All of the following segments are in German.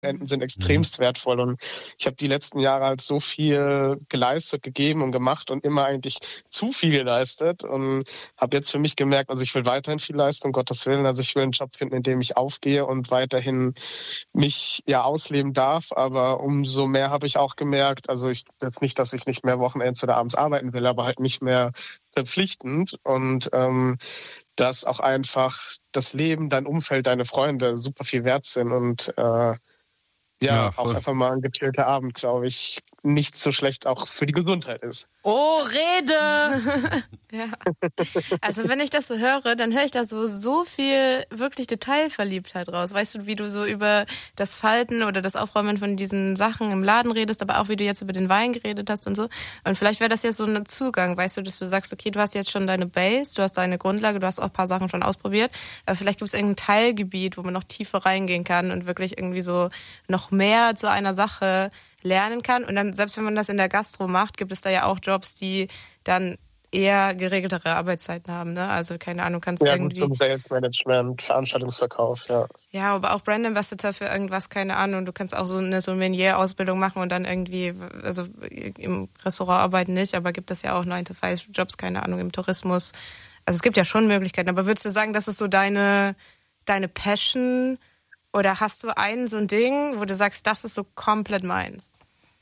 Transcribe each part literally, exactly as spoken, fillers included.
Enden sind extremst wertvoll und ich habe die letzten Jahre halt so viel geleistet, gegeben und gemacht und immer eigentlich zu viel geleistet und habe jetzt für mich gemerkt, also ich will weiterhin viel leisten, um Gottes Willen, also ich will einen Job finden, in dem ich aufgehe und weiterhin mich ja ausleben darf, aber umso mehr habe ich auch gemerkt, also ich jetzt nicht, dass ich nicht mehr Wochenends oder abends arbeiten will, aber halt nicht mehr verpflichtend und ähm, dass auch einfach das Leben, dein Umfeld, deine Freunde super viel wert sind und äh, Ja, ja auch einfach mal ein gechillter Abend, glaube ich, nicht so schlecht auch für die Gesundheit ist. Oh, Rede! Ja. Also wenn ich das so höre, dann höre ich da so, so viel wirklich Detailverliebtheit raus. Weißt du, wie du so über das Falten oder das Aufräumen von diesen Sachen im Laden redest, aber auch wie du jetzt über den Wein geredet hast und so. Und vielleicht wäre das jetzt so ein Zugang, weißt du, dass du sagst, okay, du hast jetzt schon deine Base, du hast deine Grundlage, du hast auch ein paar Sachen schon ausprobiert, aber vielleicht gibt es irgendein Teilgebiet, wo man noch tiefer reingehen kann und wirklich irgendwie so noch mehr zu einer Sache lernen kann. Und dann, selbst wenn man das in der Gastro macht, gibt es da ja auch Jobs, die dann eher geregeltere Arbeitszeiten haben, ne? Also, keine Ahnung, kannst du ja, irgendwie... Ja, gut, zum Salesmanagement, Veranstaltungsverkauf, ja. Ja, aber auch Brand Ambassador für irgendwas, keine Ahnung. Du kannst auch so eine Sommelier-Ausbildung machen und dann irgendwie, also im Restaurant arbeiten nicht, aber gibt es ja auch nine to five Jobs, keine Ahnung, im Tourismus. Also es gibt ja schon Möglichkeiten. Aber würdest du sagen, das ist so deine, deine Passion? Oder hast du einen so ein Ding, wo du sagst, das ist so komplett meins?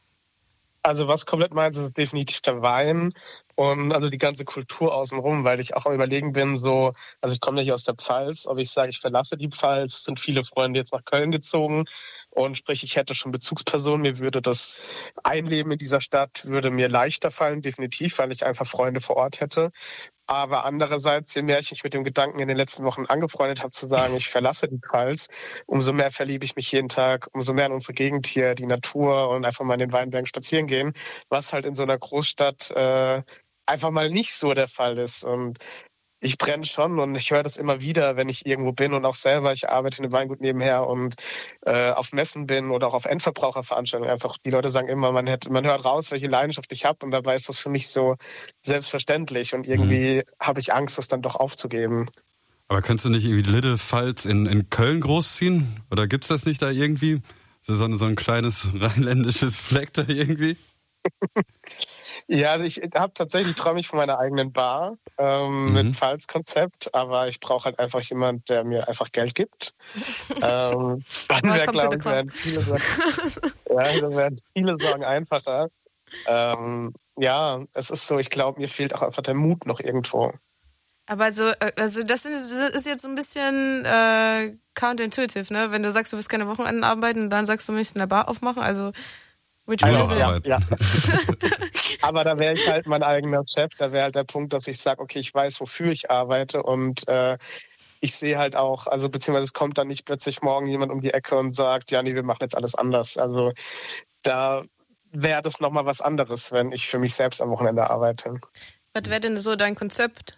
Also was komplett meins ist definitiv der Wein und also die ganze Kultur außenrum, weil ich auch am Überlegen bin, so, also ich komme nicht aus der Pfalz, ob ich sage, ich verlasse die Pfalz, sind viele Freunde jetzt nach Köln gezogen und sprich, ich hätte schon Bezugspersonen, mir würde das Einleben in dieser Stadt würde mir leichter fallen, definitiv, weil ich einfach Freunde vor Ort hätte. Aber andererseits, je mehr ich mich mit dem Gedanken in den letzten Wochen angefreundet habe, zu sagen, ich verlasse die Pfalz, umso mehr verliebe ich mich jeden Tag, umso mehr in unsere Gegend hier, die Natur und einfach mal in den Weinbergen spazieren gehen, was halt in so einer Großstadt äh, einfach mal nicht so der Fall ist. Und ich brenne schon und ich höre das immer wieder, wenn ich irgendwo bin und auch selber, ich arbeite in einem Weingut nebenher und äh, auf Messen bin oder auch auf Endverbraucherveranstaltungen. Einfach die Leute sagen immer, man, hätte, man hört raus, welche Leidenschaft ich habe und dabei ist das für mich so selbstverständlich und irgendwie mhm. habe ich Angst, das dann doch aufzugeben. Aber könntest du nicht irgendwie Little Pfalz in, in Köln großziehen? Oder gibt's das nicht da irgendwie? So, so, ein, so ein kleines rheinländisches Fleck da irgendwie? Ja, also ich habe tatsächlich, träume ich von meiner eigenen Bar ähm, mhm. mit Pfalz-Konzept, aber ich brauche halt einfach jemand, der mir einfach Geld gibt. ähm, dann wäre, glaube ich, werden viele, ja, dann werden viele Sorgen einfacher. Ähm, ja, es ist so, ich glaube, mir fehlt auch einfach der Mut noch irgendwo. Aber also, also das ist jetzt so ein bisschen äh, counterintuitive, ne? Wenn du sagst, du willst keine Wochenenden arbeiten und dann sagst du, du möchtest eine Bar aufmachen, also which one is it? Ja, ja. Aber da wäre ich halt mein eigener Chef, da wäre halt der Punkt, dass ich sage, okay, ich weiß, wofür ich arbeite und äh, ich sehe halt auch, also beziehungsweise es kommt dann nicht plötzlich morgen jemand um die Ecke und sagt, ja, nee, wir machen jetzt alles anders. Also da wäre das nochmal was anderes, wenn ich für mich selbst am Wochenende arbeite. Was wäre denn so dein Konzept?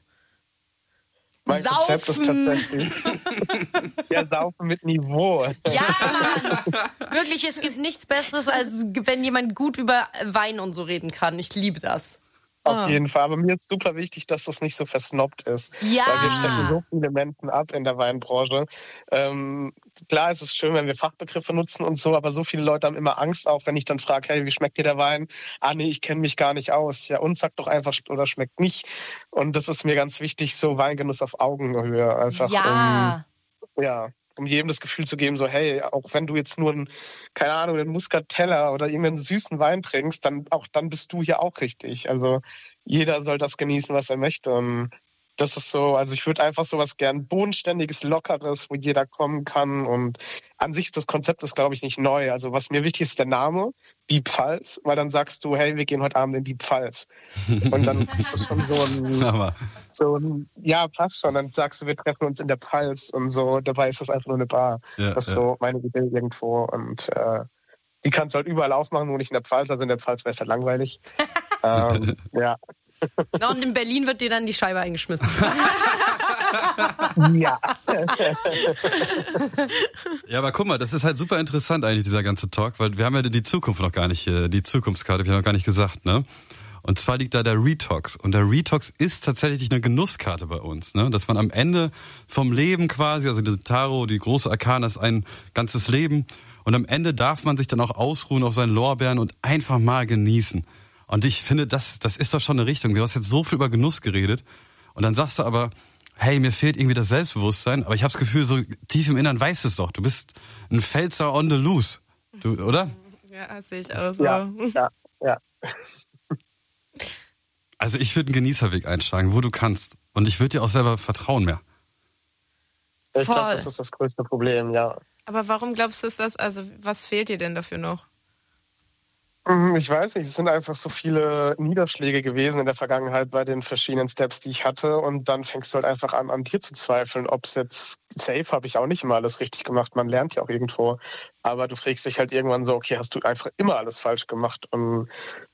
Mein Saufen. Konzept ist tatsächlich ja, Saufen mit Niveau. Ja, Mann! Wirklich, es gibt nichts Besseres, als wenn jemand gut über Wein und so reden kann. Ich liebe das. Auf jeden Fall. Aber mir ist super wichtig, dass das nicht so versnobbt ist. Ja. Weil wir stecken so viele Menschen ab in der Weinbranche. Ähm, klar ist es schön, wenn wir Fachbegriffe nutzen und so, aber so viele Leute haben immer Angst, auch wenn ich dann frage, hey, wie schmeckt dir der Wein? Ah, nee, ich kenne mich gar nicht aus. Ja, und sag doch einfach, oder schmeckt nicht. Und das ist mir ganz wichtig, so Weingenuss auf Augenhöhe. Einfach, ja. um, ja. um jedem das Gefühl zu geben, so hey, auch wenn du jetzt nur einen, keine Ahnung, einen Muscateller oder irgendeinen süßen Wein trinkst, dann auch dann bist du hier auch richtig. Also jeder soll das genießen, was er möchte. Und das ist so, also ich würde einfach sowas gern bodenständiges, lockeres, wo jeder kommen kann. Und an sich, das Konzept ist, glaube ich, nicht neu. Also was mir wichtig ist, der Name, die Pfalz, weil dann sagst du, hey, wir gehen heute Abend in die Pfalz. Und dann ist das schon so ein, so ein, ja, passt schon. Dann sagst du, wir treffen uns in der Pfalz und so. Dabei ist das einfach nur eine Bar. Ja, das ist ja so meine Idee irgendwo. Und äh, die kannst du halt überall aufmachen, nur nicht in der Pfalz. Also in der Pfalz wäre es halt langweilig. ähm, ja. Na, und in Berlin wird dir dann die Scheibe eingeschmissen. Ja. Ja, aber guck mal, das ist halt super interessant eigentlich, dieser ganze Talk, weil wir haben ja die Zukunft noch gar nicht, die Zukunftskarte, wir haben noch gar nicht gesagt, ne? Und zwar liegt da der Retox. Und der Retox ist tatsächlich eine Genusskarte bei uns, ne? Dass man am Ende vom Leben quasi, also die Tarot, die große Arkana ist ein ganzes Leben. Und am Ende darf man sich dann auch ausruhen auf seinen Lorbeeren und einfach mal genießen. Und ich finde, das, das ist doch schon eine Richtung. Du hast jetzt so viel über Genuss geredet und dann sagst du aber, hey, mir fehlt irgendwie das Selbstbewusstsein, aber ich habe das Gefühl, so tief im Innern weißt du es doch. Du bist ein Pfälzer on the loose, du, oder? Ja, das sehe ich auch so. Ja, ja, ja. Also ich würde einen Genießerweg einschlagen, wo du kannst. Und ich würde dir auch selber vertrauen mehr. Ich glaube, das ist das größte Problem, ja. Aber warum glaubst du, ist das, also was fehlt dir denn dafür noch? Ich weiß nicht, es sind einfach so viele Niederschläge gewesen in der Vergangenheit bei den verschiedenen Steps, die ich hatte. Und dann fängst du halt einfach an, an dir zu zweifeln. Ob es jetzt safe, habe ich auch nicht immer alles richtig gemacht. Man lernt ja auch irgendwo. Aber du fragst dich halt irgendwann so, okay, hast du einfach immer alles falsch gemacht? Und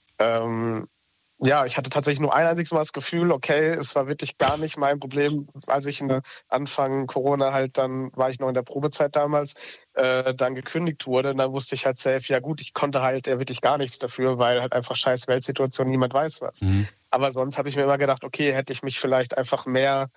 ähm, ja, ich hatte tatsächlich nur ein einziges Mal das Gefühl, okay, es war wirklich gar nicht mein Problem, als ich in der Anfang Corona halt dann, war ich noch in der Probezeit damals, äh, dann gekündigt wurde. Und dann wusste ich halt safe, ja gut, ich konnte halt ja wirklich gar nichts dafür, weil halt einfach scheiß Weltsituation, niemand weiß was. Mhm. Aber sonst habe ich mir immer gedacht, okay, hätte ich mich vielleicht einfach mehr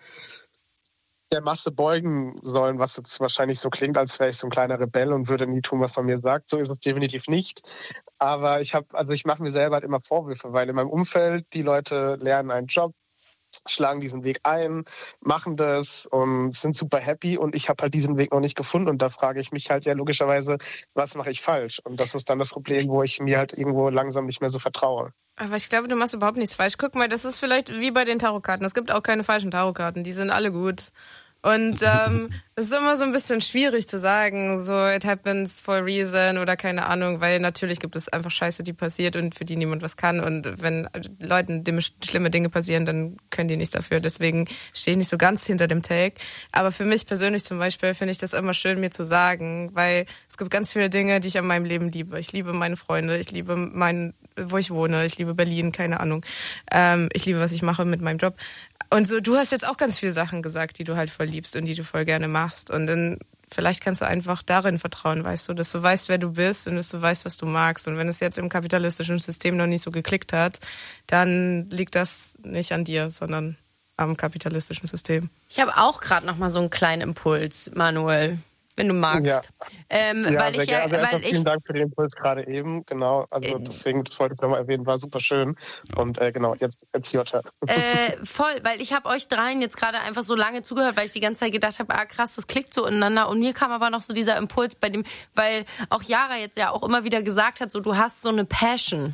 der Masse beugen sollen, was jetzt wahrscheinlich so klingt, als wäre ich so ein kleiner Rebell und würde nie tun, was man mir sagt. So ist es definitiv nicht. Aber ich habe, also ich mache mir selber halt immer Vorwürfe, weil in meinem Umfeld die Leute lernen einen Job, schlagen diesen Weg ein, machen das und sind super happy und ich habe halt diesen Weg noch nicht gefunden und da frage ich mich halt ja logischerweise, was mache ich falsch? Und das ist dann das Problem, wo ich mir halt irgendwo langsam nicht mehr so vertraue. Aber ich glaube, du machst überhaupt nichts falsch. Guck mal, das ist vielleicht wie bei den Tarotkarten. Es gibt auch keine falschen Tarotkarten, die sind alle gut. Und ähm, es ist immer so ein bisschen schwierig zu sagen, so it happens for a reason oder keine Ahnung, weil natürlich gibt es einfach Scheiße, die passiert und für die niemand was kann. Und wenn Leuten schlimme Dinge passieren, dann können die nichts dafür. Deswegen stehe ich nicht so ganz hinter dem Take. Aber für mich persönlich zum Beispiel finde ich das immer schön, mir zu sagen, weil es gibt ganz viele Dinge, die ich an meinem Leben liebe. Ich liebe meine Freunde, ich liebe mein, wo ich wohne, ich liebe Berlin, keine Ahnung. Ähm, ich liebe, was ich mache mit meinem Job. Und so, du hast jetzt auch ganz viele Sachen gesagt, die du halt voll liebst und die du voll gerne machst. Und dann vielleicht kannst du einfach darin vertrauen, weißt du, dass du weißt, wer du bist und dass du weißt, was du magst. Und wenn es jetzt im kapitalistischen System noch nicht so geklickt hat, dann liegt das nicht an dir, sondern am kapitalistischen System. Ich habe auch gerade noch mal so einen kleinen Impuls, Manuel, wenn du magst. Ja, ähm, ja weil ich ja, also weil vielen ich, Dank für den Impuls gerade eben, genau. Also äh, deswegen, das wollte ich nochmal erwähnen, war super schön. Und äh, genau, jetzt jetzt Jutta. Äh, voll, weil ich habe euch dreien jetzt gerade einfach so lange zugehört, weil ich die ganze Zeit gedacht habe, ah krass, das klickt so ineinander. Und mir kam aber noch so dieser Impuls bei dem, weil auch Yara jetzt ja auch immer wieder gesagt hat, so du hast so eine Passion.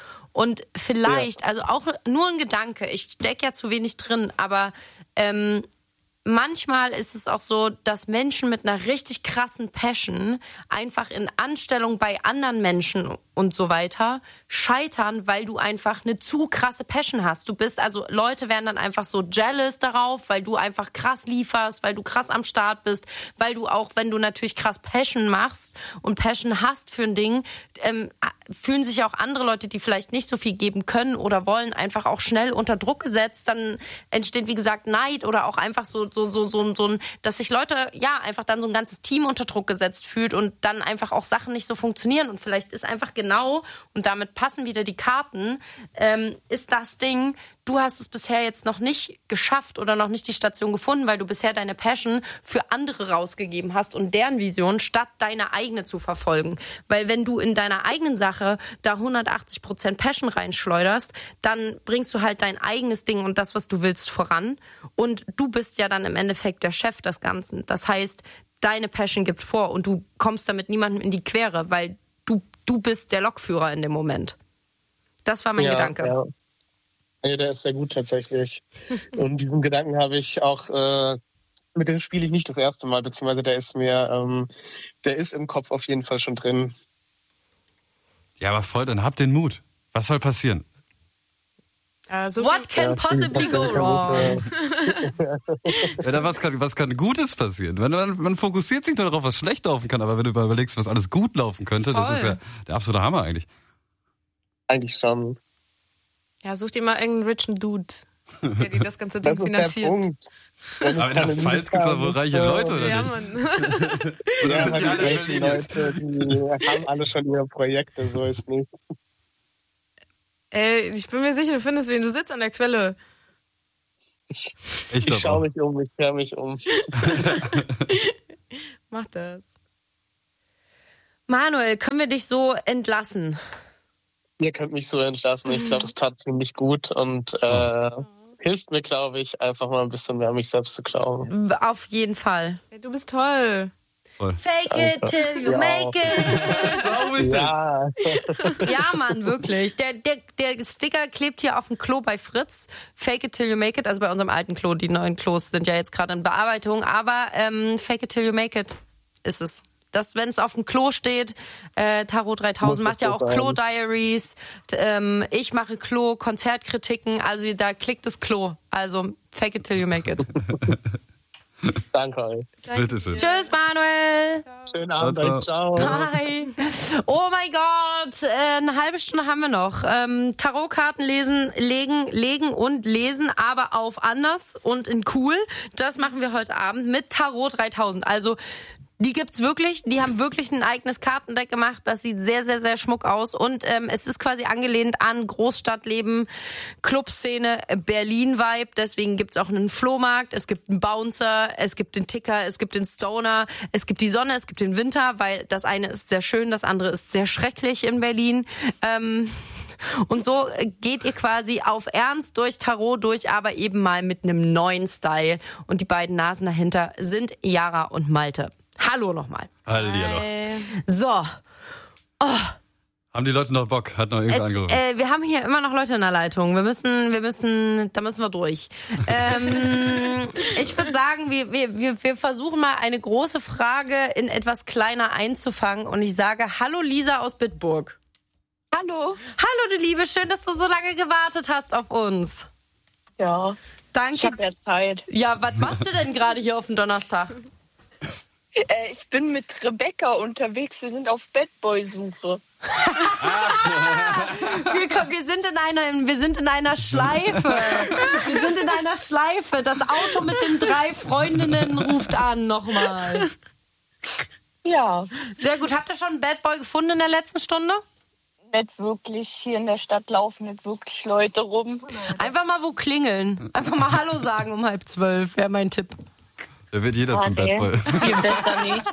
Und vielleicht, ja. also auch nur ein Gedanke, ich stecke ja zu wenig drin, aber ähm, manchmal ist es auch so, dass Menschen mit einer richtig krassen Passion einfach in Anstellung bei anderen Menschen und so weiter scheitern, weil du einfach eine zu krasse Passion hast. Du bist, also Leute werden dann einfach so jealous darauf, weil du einfach krass lieferst, weil du krass am Start bist, weil du auch, wenn du natürlich krass Passion machst und Passion hast für ein Ding, ähm, fühlen sich auch andere Leute, die vielleicht nicht so viel geben können oder wollen, einfach auch schnell unter Druck gesetzt. Dann entsteht, wie gesagt, Neid oder auch einfach so, so, so, so, so ein, dass sich Leute, ja, einfach dann so ein ganzes Team unter Druck gesetzt fühlt und dann einfach auch Sachen nicht so funktionieren. Und vielleicht ist einfach genau, und damit passen wieder die Karten, ähm, ist das Ding, du hast es bisher jetzt noch nicht geschafft oder noch nicht die Station gefunden, weil du bisher deine Passion für andere rausgegeben hast und deren Vision, statt deine eigene zu verfolgen. Weil wenn du in deiner eigenen Sache da hundertachtzig Prozent Passion reinschleuderst, dann bringst du halt dein eigenes Ding und das, was du willst, voran. Und du bist ja dann im Endeffekt der Chef des Ganzen. Das heißt, deine Passion gibt vor und du kommst damit niemandem in die Quere, weil du, du bist der Lokführer in dem Moment. Das war mein ja, Gedanke. Ja. Ja, der ist sehr gut tatsächlich. Und diesen Gedanken habe ich auch, äh, mit dem spiele ich nicht das erste Mal, beziehungsweise der ist mir, ähm, der ist im Kopf auf jeden Fall schon drin. Ja, aber voll, dann habt den Mut. Was soll passieren? Uh, so What can ja, possibly go wrong? Ja, dann was kann, was kann Gutes passieren? Man, man, man fokussiert sich nur darauf, was schlecht laufen kann, aber wenn du überlegst, was alles gut laufen könnte, voll. Das ist ja der absolute Hammer eigentlich. Eigentlich schon. Ja, such dir mal irgendeinen richen Dude, der dir das ganze Ding das finanziert. Aber in der Pfalz gibt es doch wohl reiche Leute, oder ja, nicht? Mann. Oder ja, sind die alle in Berlin jetzt? Leute, die haben alle schon ihre Projekte, so ist nicht. Ey, ich bin mir sicher, du findest wen. Du sitzt an der Quelle. Ich, ich schaue mich um, ich höre mich um. Mach das. Manuel, können wir dich so entlassen? Ihr könnt mich so entlassen. Ich glaube, das tat ziemlich gut und äh, hilft mir, glaube ich, einfach mal ein bisschen mehr an mich selbst zu glauben. Auf jeden Fall. Du bist toll. Voll. Fake it till you Ja. make it. Sau wichtig. Ja, Ja, Mann, wirklich. Der, der, der Sticker klebt hier auf dem Klo bei Fritz. Fake it till you make it. Also bei unserem alten Klo. Die neuen Klos sind ja jetzt gerade in Bearbeitung. Aber ähm, fake it till you make it ist es. Das, wenn es auf dem Klo steht, äh, Tarot dreitausend Muss macht ja das auch so sein. Klo-Diaries. Ähm, ich mache Klo-Konzertkritiken. Also da klickt das Klo. Also fake it till you make it. danke euch. Bitte schön. Tschüss, Manuel. Schönen Abend Ciao, euch. Ciao. Hi. Oh mein Gott, äh, eine halbe Stunde haben wir noch. Ähm, Tarotkarten lesen, legen, legen und lesen, aber auf anders und in cool. Das machen wir heute Abend mit Tarot dreitausend. Also die gibt's wirklich, die haben wirklich ein eigenes Kartendeck gemacht. Das sieht sehr, sehr, sehr schmuck aus. Und ähm, es ist quasi angelehnt an Großstadtleben, Clubszene, Berlin-Vibe. Deswegen gibt's auch einen Flohmarkt, es gibt einen Bouncer, es gibt den Ticker, es gibt den Stoner, es gibt die Sonne, es gibt den Winter, weil das eine ist sehr schön, das andere ist sehr schrecklich in Berlin. Ähm, und so geht ihr quasi auf Ernst durch Tarot durch, aber eben mal mit einem neuen Style. Und die beiden Nasen dahinter sind Yara und Malte. Hallo nochmal. Hallihallo. So, Haben die Leute noch Bock? Hat noch irgendwer es, angerufen? äh, wir haben hier immer noch Leute in der Leitung. Wir müssen, wir müssen, da müssen wir durch. Ähm, ich würde sagen, wir, wir, wir, wir versuchen mal eine große Frage in etwas kleiner einzufangen. Und ich sage, hallo Lisa aus Bitburg. Hallo. Hallo du Liebe, schön, dass du so lange gewartet hast auf uns. Ja, ich Danke. habe ja Zeit. Ja, was machst du denn gerade hier auf dem Donnerstag? Äh, ich bin mit Rebecca unterwegs. Wir sind auf Badboy-Suche. Wir, kommen- wir sind in einer, wir sind in einer Schleife. Wir sind in einer Schleife. Das Auto mit den drei Freundinnen ruft an nochmal. Ja, Sehr gut. Habt ihr schon einen Bad Boy gefunden in der letzten Stunde? nicht wirklich. Hier in der Stadt laufen nicht wirklich Leute rum. Einfach mal wo klingeln. Einfach mal Hallo sagen um halb zwölf, wäre mein Tipp. Da wird jeder Ah, zum nee, Bad Boy. viel besser nicht.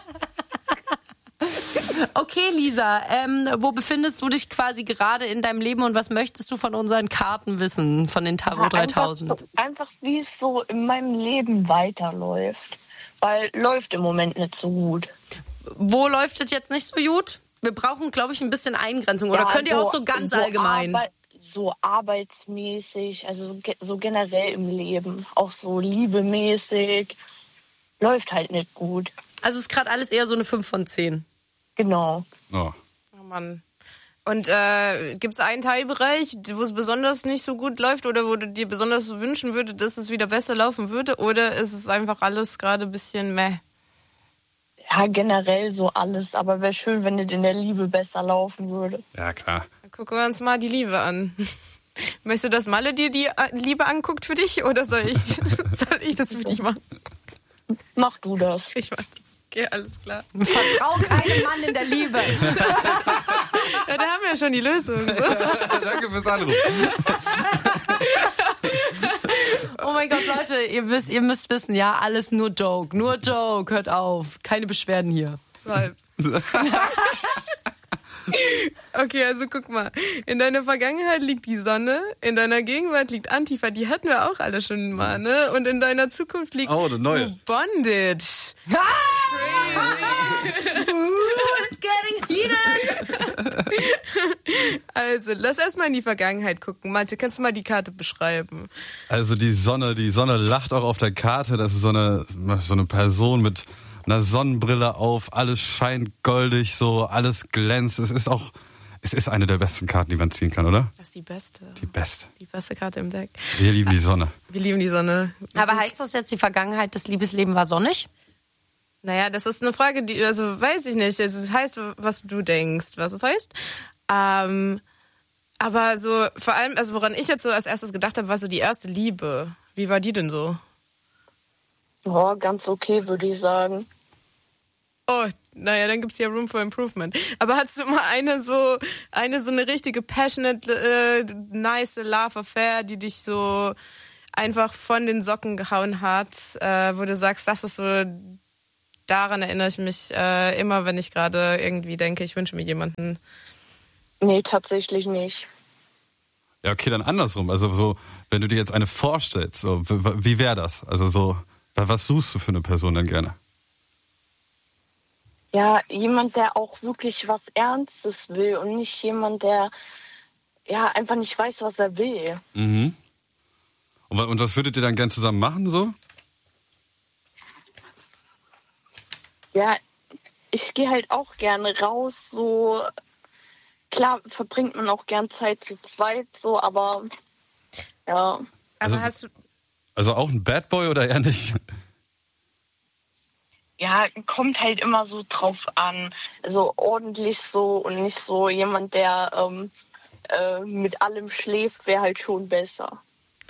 Okay, Lisa, ähm, wo befindest du dich quasi gerade in deinem Leben und was möchtest du von unseren Karten wissen, von den Tarot dreitausend? Einfach, so, einfach wie es so in meinem Leben weiterläuft. Weil läuft im Moment nicht so gut. Wo läuft es jetzt nicht so gut? Wir brauchen, glaube ich, ein bisschen Eingrenzung. Oder Ja, könnt ihr auch so ganz allgemein? Arbe- so arbeitsmäßig, also ge- so generell im Leben. Auch so liebemäßig. Läuft halt nicht gut. Also ist gerade alles eher so eine fünf von zehn. Genau. Oh. Oh Mann. Und äh, gibt es einen Teilbereich, wo es besonders nicht so gut läuft oder wo du dir besonders wünschen würdest, dass es wieder besser laufen würde? Oder ist es einfach alles gerade ein bisschen meh? Ja, generell so alles. Aber wäre schön, wenn es in der Liebe besser laufen würde. Ja, klar. Dann gucken wir uns mal die Liebe an. Möchtest du, dass Malle dir die äh, Liebe anguckt für dich oder soll ich, soll ich das für dich machen? Mach du das. Ich mach das. Okay, alles klar. Vertrau keinem Mann in der Liebe. Ja, da haben wir ja schon die Lösung. So. Danke fürs Anrufen. Oh mein Gott, Leute, ihr wisst, ihr müsst wissen, ja, alles nur Joke. Nur Joke, hört auf. Keine Beschwerden hier. So halb. Okay, also guck mal. In deiner Vergangenheit liegt die Sonne, in deiner Gegenwart liegt Antifa, die hatten wir auch alle schon mal, ne? Und in deiner Zukunft liegt Oh, eine neue. Bondage. It's getting heated. Also, lass erstmal in die Vergangenheit gucken. Malte, kannst du mal die Karte beschreiben? Also die Sonne, die Sonne lacht auch auf der Karte. Das ist so eine, so eine Person mit einer Sonnenbrille auf. Alles scheint goldig, so alles glänzt. Es ist auch, es ist eine der besten Karten, die man ziehen kann, oder? Das ist die beste. Die beste. Die beste Karte im Deck. Wir lieben die Sonne. Wir lieben die Sonne. Aber heißt das jetzt, die Vergangenheit des Liebesleben war sonnig? Naja, das ist eine Frage, die, also weiß ich nicht. Es heißt, was du denkst, was es heißt. Ähm, aber so, vor allem, also woran ich jetzt so als erstes gedacht habe, war so die erste Liebe. Wie war die denn so? Ja, ganz okay, würde ich sagen. Oh, naja, dann gibt's ja Room for Improvement. Aber hattest du mal eine so, eine so eine richtige passionate, äh, nice Love Affair, die dich so einfach von den Socken gehauen hat, äh, wo du sagst, das ist so daran erinnere ich mich äh, immer, wenn ich gerade irgendwie denke, ich wünsche mir jemanden. Nee, tatsächlich nicht. Ja, okay, dann andersrum. Also so, wenn du dir jetzt eine vorstellst, so, wie wäre das? Also so, was suchst du für eine Person denn gerne? Ja, jemand, der auch wirklich was Ernstes will und nicht jemand, der ja einfach nicht weiß, was er will. Mhm. Und, und was würdet ihr dann gern zusammen machen, so? Ja, ich gehe halt auch gerne raus, so klar verbringt man auch gern Zeit zu zweit, so, aber ja. Aber Also, hast du. Also auch ein Bad Boy oder eher nicht? Ja, kommt halt immer so drauf an. Also ordentlich so und nicht so jemand, der ähm, äh, mit allem schläft, wäre halt schon besser.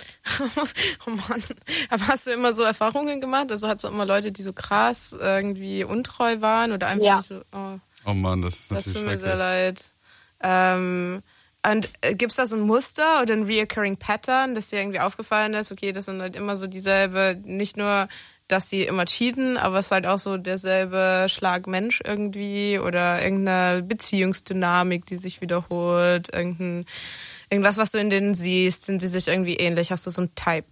Oh Mann. Aber hast du immer so Erfahrungen gemacht? Also hattest du immer Leute, die so krass irgendwie untreu waren oder einfach Ja. nicht so. Oh, Oh Mann, das ist das tut natürlich mir sehr schrecklich. leid. Ähm, und äh, gibt's da so ein Muster oder ein reoccurring Pattern, das dir irgendwie aufgefallen ist? Okay, das sind halt immer so dieselbe, nicht nur, dass die immer cheaten, aber es ist halt auch so derselbe Schlag Mensch irgendwie oder irgendeine Beziehungsdynamik, die sich wiederholt, irgendein, irgendwas, was du in denen siehst, sind sie sich irgendwie ähnlich? Hast du so ein Type?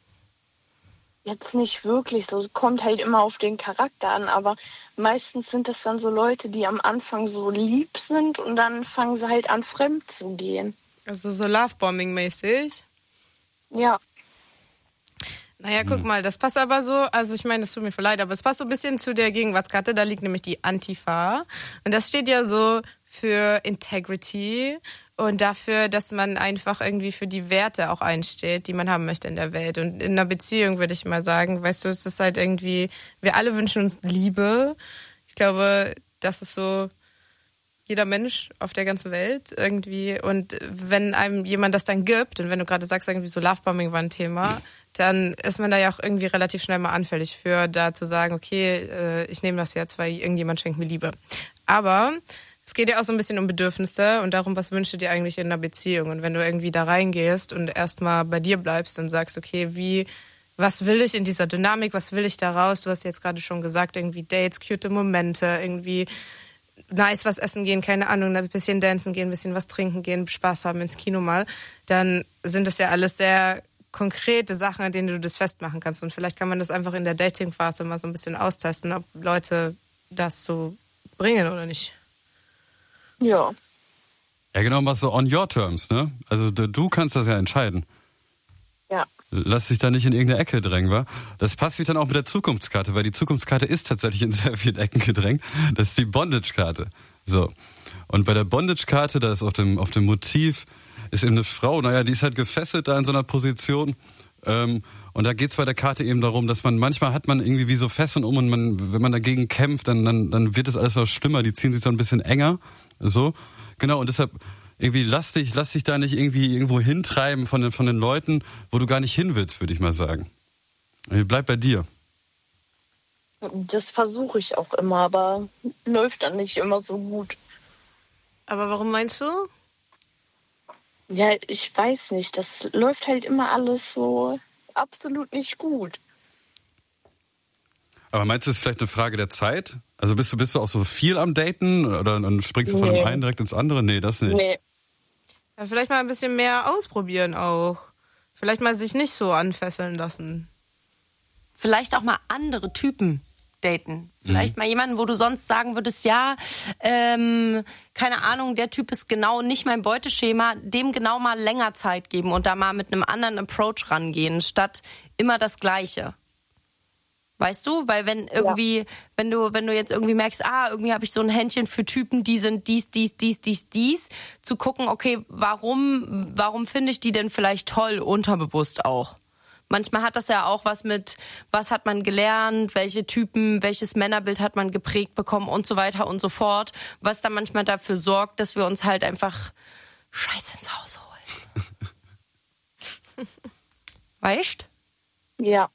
Jetzt nicht wirklich so, es kommt halt immer auf den Charakter an, aber meistens sind es dann so Leute, die am Anfang so lieb sind und dann fangen sie halt an, fremd zu gehen. Also so Lovebombing-mäßig? Ja. Naja, guck mal, das passt aber so, also ich meine, das tut mir voll leid, aber es passt so ein bisschen zu der Gegenwartskarte, da liegt nämlich die Antifa und das steht ja so für Integrity und dafür, dass man einfach irgendwie für die Werte auch einsteht, die man haben möchte in der Welt. Und in einer Beziehung würde ich mal sagen, weißt du, es ist halt irgendwie, wir alle wünschen uns Liebe. Ich glaube, das ist so jeder Mensch auf der ganzen Welt irgendwie. Und wenn einem jemand das dann gibt, und wenn du gerade sagst, irgendwie so Lovebombing war ein Thema, dann ist man da ja auch irgendwie relativ schnell mal anfällig für, da zu sagen, okay, ich nehme das jetzt, weil irgendjemand schenkt mir Liebe. Aber es geht ja auch so ein bisschen um Bedürfnisse und darum, was wünschst du dir eigentlich in einer Beziehung? Und wenn du irgendwie da reingehst und erstmal bei dir bleibst und sagst, okay, wie, was will ich in dieser Dynamik, was will ich da raus? Du hast jetzt gerade schon gesagt, irgendwie Dates, cute Momente, irgendwie nice was essen gehen, keine Ahnung, ein bisschen dancen gehen, ein bisschen was trinken gehen, Spaß haben, ins Kino mal, dann sind das ja alles sehr konkrete Sachen, an denen du das festmachen kannst. Und vielleicht kann man das einfach in der Dating-Phase mal so ein bisschen austesten, ob Leute das so bringen oder nicht. Ja. Ja, genau, was so on your terms, ne? Also du, du kannst das ja entscheiden. Ja. Lass dich da nicht in irgendeine Ecke drängen, wa? Das passt sich dann auch mit der Zukunftskarte, weil die Zukunftskarte ist tatsächlich in sehr vielen Ecken gedrängt. Das ist die Bondage-Karte. So. Und bei der Bondage-Karte, da ist auf dem, auf dem Motiv, ist eben eine Frau, naja, die ist halt gefesselt da in so einer Position. Ähm, und da geht's bei der Karte eben darum, dass man, manchmal hat man irgendwie wie so Fesseln um und man, wenn man dagegen kämpft, dann, dann, dann wird es alles noch schlimmer. Die ziehen sich so ein bisschen enger. So. Genau, und deshalb irgendwie lass dich, lass dich da nicht irgendwie irgendwo hintreiben von den, von den Leuten, wo du gar nicht hin willst, würde ich mal sagen. Bleib bei dir. Das versuche ich auch immer, aber läuft dann nicht immer so gut. Aber warum meinst du? Ja, ich weiß nicht. Das läuft halt immer alles so absolut nicht gut. Aber meinst du, es ist vielleicht eine Frage der Zeit? Also bist du, bist du auch so viel am Daten oder dann springst du von Nee. dem einen direkt ins andere? Nee, das nicht. Nee. Ja, vielleicht mal ein bisschen mehr ausprobieren auch. Vielleicht mal sich nicht so anfesseln lassen. Vielleicht auch mal andere Typen daten. Vielleicht mhm. mal jemanden, wo du sonst sagen würdest, ja, ähm, keine Ahnung, der Typ ist genau nicht mein Beuteschema, dem genau mal länger Zeit geben und da mal mit einem anderen Approach rangehen, statt immer das Gleiche. Weißt du? Weil wenn irgendwie, ja. wenn du, wenn du jetzt irgendwie merkst, ah, irgendwie habe ich so ein Händchen für Typen, die sind dies, dies, dies, dies, dies, zu gucken, okay, warum, warum finde ich die denn vielleicht toll, unterbewusst auch? Manchmal hat das ja auch was mit, was hat man gelernt, welche Typen, welches Männerbild hat man geprägt bekommen und so weiter und so fort, was dann manchmal dafür sorgt, dass wir uns halt einfach Scheiße ins Haus holen. Weißt? Ja.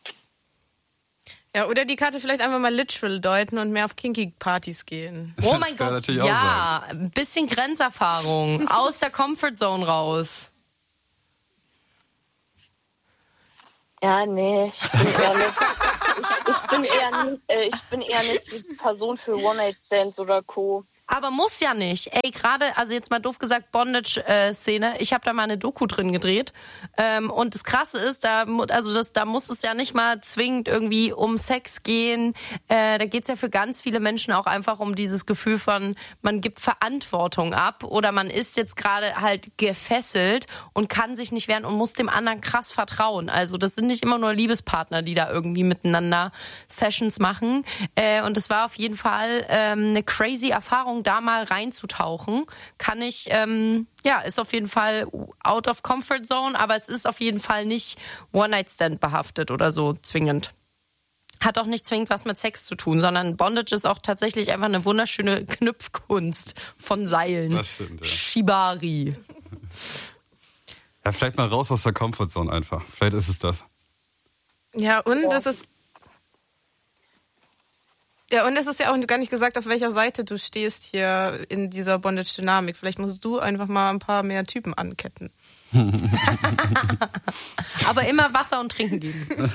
Ja, oder die Karte vielleicht einfach mal literal deuten und mehr auf Kinky-Partys gehen. Oh mein Gott, ja, ein bisschen Grenzerfahrung, aus der Comfortzone raus. Ja, nee, ich bin ehrlich. ich, ich, bin eher nicht, äh, ich bin eher nicht die Person für One-Night-Stands oder Co. Aber muss ja nicht. Ey, gerade, also jetzt mal doof gesagt, Bondage-Szene. Ich habe da mal eine Doku drin gedreht. Ähm, und das Krasse ist, da, also das, da muss es ja nicht mal zwingend irgendwie um Sex gehen. Äh, da geht's ja für ganz viele Menschen auch einfach um dieses Gefühl von, man gibt Verantwortung ab oder man ist jetzt gerade halt gefesselt und kann sich nicht wehren und muss dem anderen krass vertrauen. Also das sind nicht immer nur Liebespartner, die da irgendwie miteinander Sessions machen. Äh, und es war auf jeden Fall ähm, eine crazy Erfahrung, da mal reinzutauchen, kann ich, ähm, ja, ist auf jeden Fall out of comfort zone, aber es ist auf jeden Fall nicht One-Night-Stand behaftet oder so zwingend. Hat auch nicht zwingend was mit Sex zu tun, sondern Bondage ist auch tatsächlich einfach eine wunderschöne Knüpfkunst von Seilen. Das stimmt, ja. Shibari. Ja, vielleicht mal raus aus der Comfortzone einfach. Vielleicht ist es das. Ja, und es ist Ja, und es ist ja auch gar nicht gesagt, auf welcher Seite du stehst hier in dieser Bondage-Dynamik. Vielleicht musst du einfach mal ein paar mehr Typen anketten. Aber immer Wasser und Trinken geben.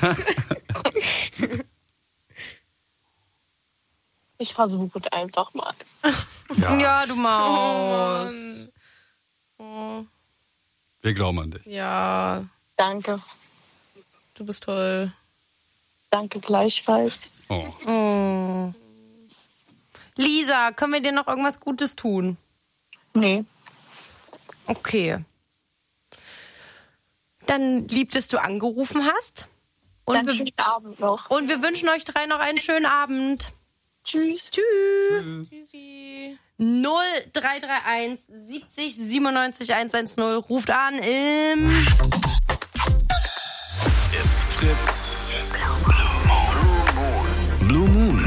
Ich versuche es einfach mal. Ja, ja du Maus. Oh, oh. Wir glauben an dich. Ja. Danke. Du bist toll. Danke gleichfalls. Oh. Oh. Lisa, können wir dir noch irgendwas Gutes tun? Nee. Okay. Dann lieb, dass du angerufen hast. Und Dann wir, schönen Abend noch. Und wir wünschen euch drei noch einen schönen Abend. Tschüss. Tschüss. Tschüssi. null drei drei eins siebzig siebenundneunzig hundertzehn ruft an im It's Fritz. Blue Moon.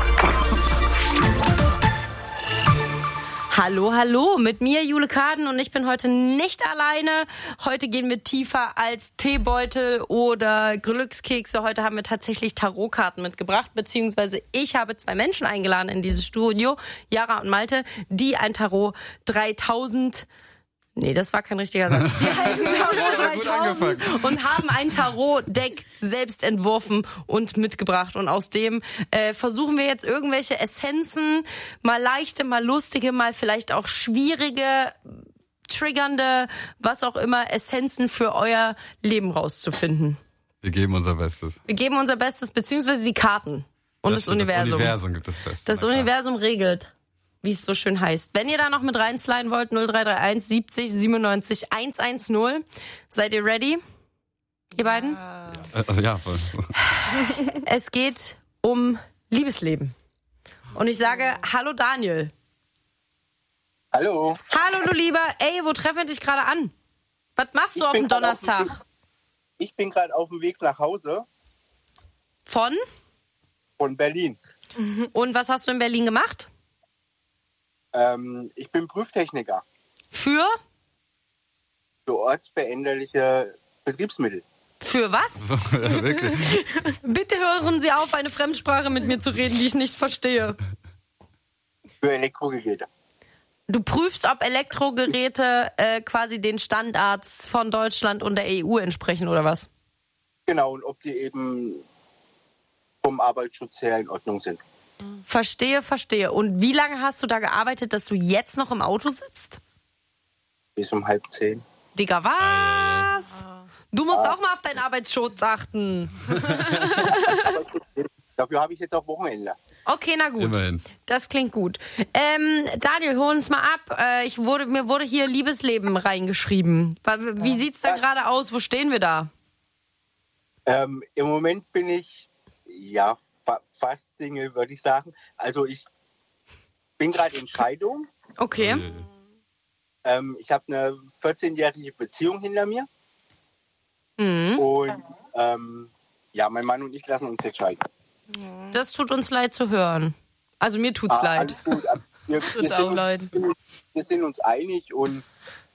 Hallo, hallo, mit mir Jule Kaden und ich bin heute nicht alleine. Heute gehen wir tiefer als Teebeutel oder Glückskekse. Heute haben wir tatsächlich Tarotkarten mitgebracht, beziehungsweise ich habe zwei Menschen eingeladen in dieses Studio, Jara und Malte, die ein Tarot dreitausend... Nee, das war kein richtiger Satz. Die heißen Tarot dreitausend und haben ein Tarot-Deck selbst entworfen und mitgebracht. Und aus dem äh, versuchen wir jetzt irgendwelche Essenzen, mal leichte, mal lustige, mal vielleicht auch schwierige, triggernde, was auch immer, Essenzen für euer Leben rauszufinden. Wir geben unser Bestes. Wir geben unser Bestes, beziehungsweise die Karten und das, das Universum. Das Universum gibt das Beste. Das Universum regelt, wie es so schön heißt. Wenn ihr da noch mit reinsliden wollt, null drei drei eins siebzig siebenundneunzig hundertzehn. Seid ihr ready? Ihr beiden? Ja. Also ja, voll. Es geht um Liebesleben. Und ich sage, hallo Daniel. Hallo. Hallo du Lieber. Ey, wo treffen wir dich gerade an? Was machst du Ich auf bin dem grad Donnerstag? auf dem Weg- Ich bin gerade auf dem Weg nach Hause Von? von Berlin. Und was hast du in Berlin gemacht? Ähm, ich bin Prüftechniker Für? für ortsveränderliche Betriebsmittel. Für was? Ja, wirklich. Bitte hören Sie auf, eine Fremdsprache mit mir zu reden, die ich nicht verstehe. Für Elektrogeräte. Du prüfst, ob Elektrogeräte äh, quasi den Standards von Deutschland und der E U entsprechen, oder was? Genau, und ob die eben vom Arbeitsschutz her in Ordnung sind. Verstehe, verstehe. Und wie lange hast du da gearbeitet, dass du jetzt noch im Auto sitzt? Bis um halb zehn. Digga, was? Du musst auch mal auf deinen Arbeitsschutz achten. Dafür habe ich jetzt auch Wochenende. Okay, na gut. Immerhin. Das klingt gut. Ähm, Daniel, hol uns mal ab. Äh, ich wurde, mir wurde hier Liebesleben reingeschrieben. Wie sieht's da gerade aus? Wo stehen wir da? Ähm, Im Moment bin ich, ja, fa- fast Single, würde ich sagen. Also ich bin gerade in Scheidung. Okay. Ähm, ich habe eine vierzehnjährige Beziehung hinter mir. Mhm. Und ähm, ja, mein Mann und ich lassen uns jetzt scheiden. Das tut uns leid zu hören. Also mir tut's Ah, leid. alles gut. Also Wir, wir, Tut's sind auch uns, leid. wir sind uns einig und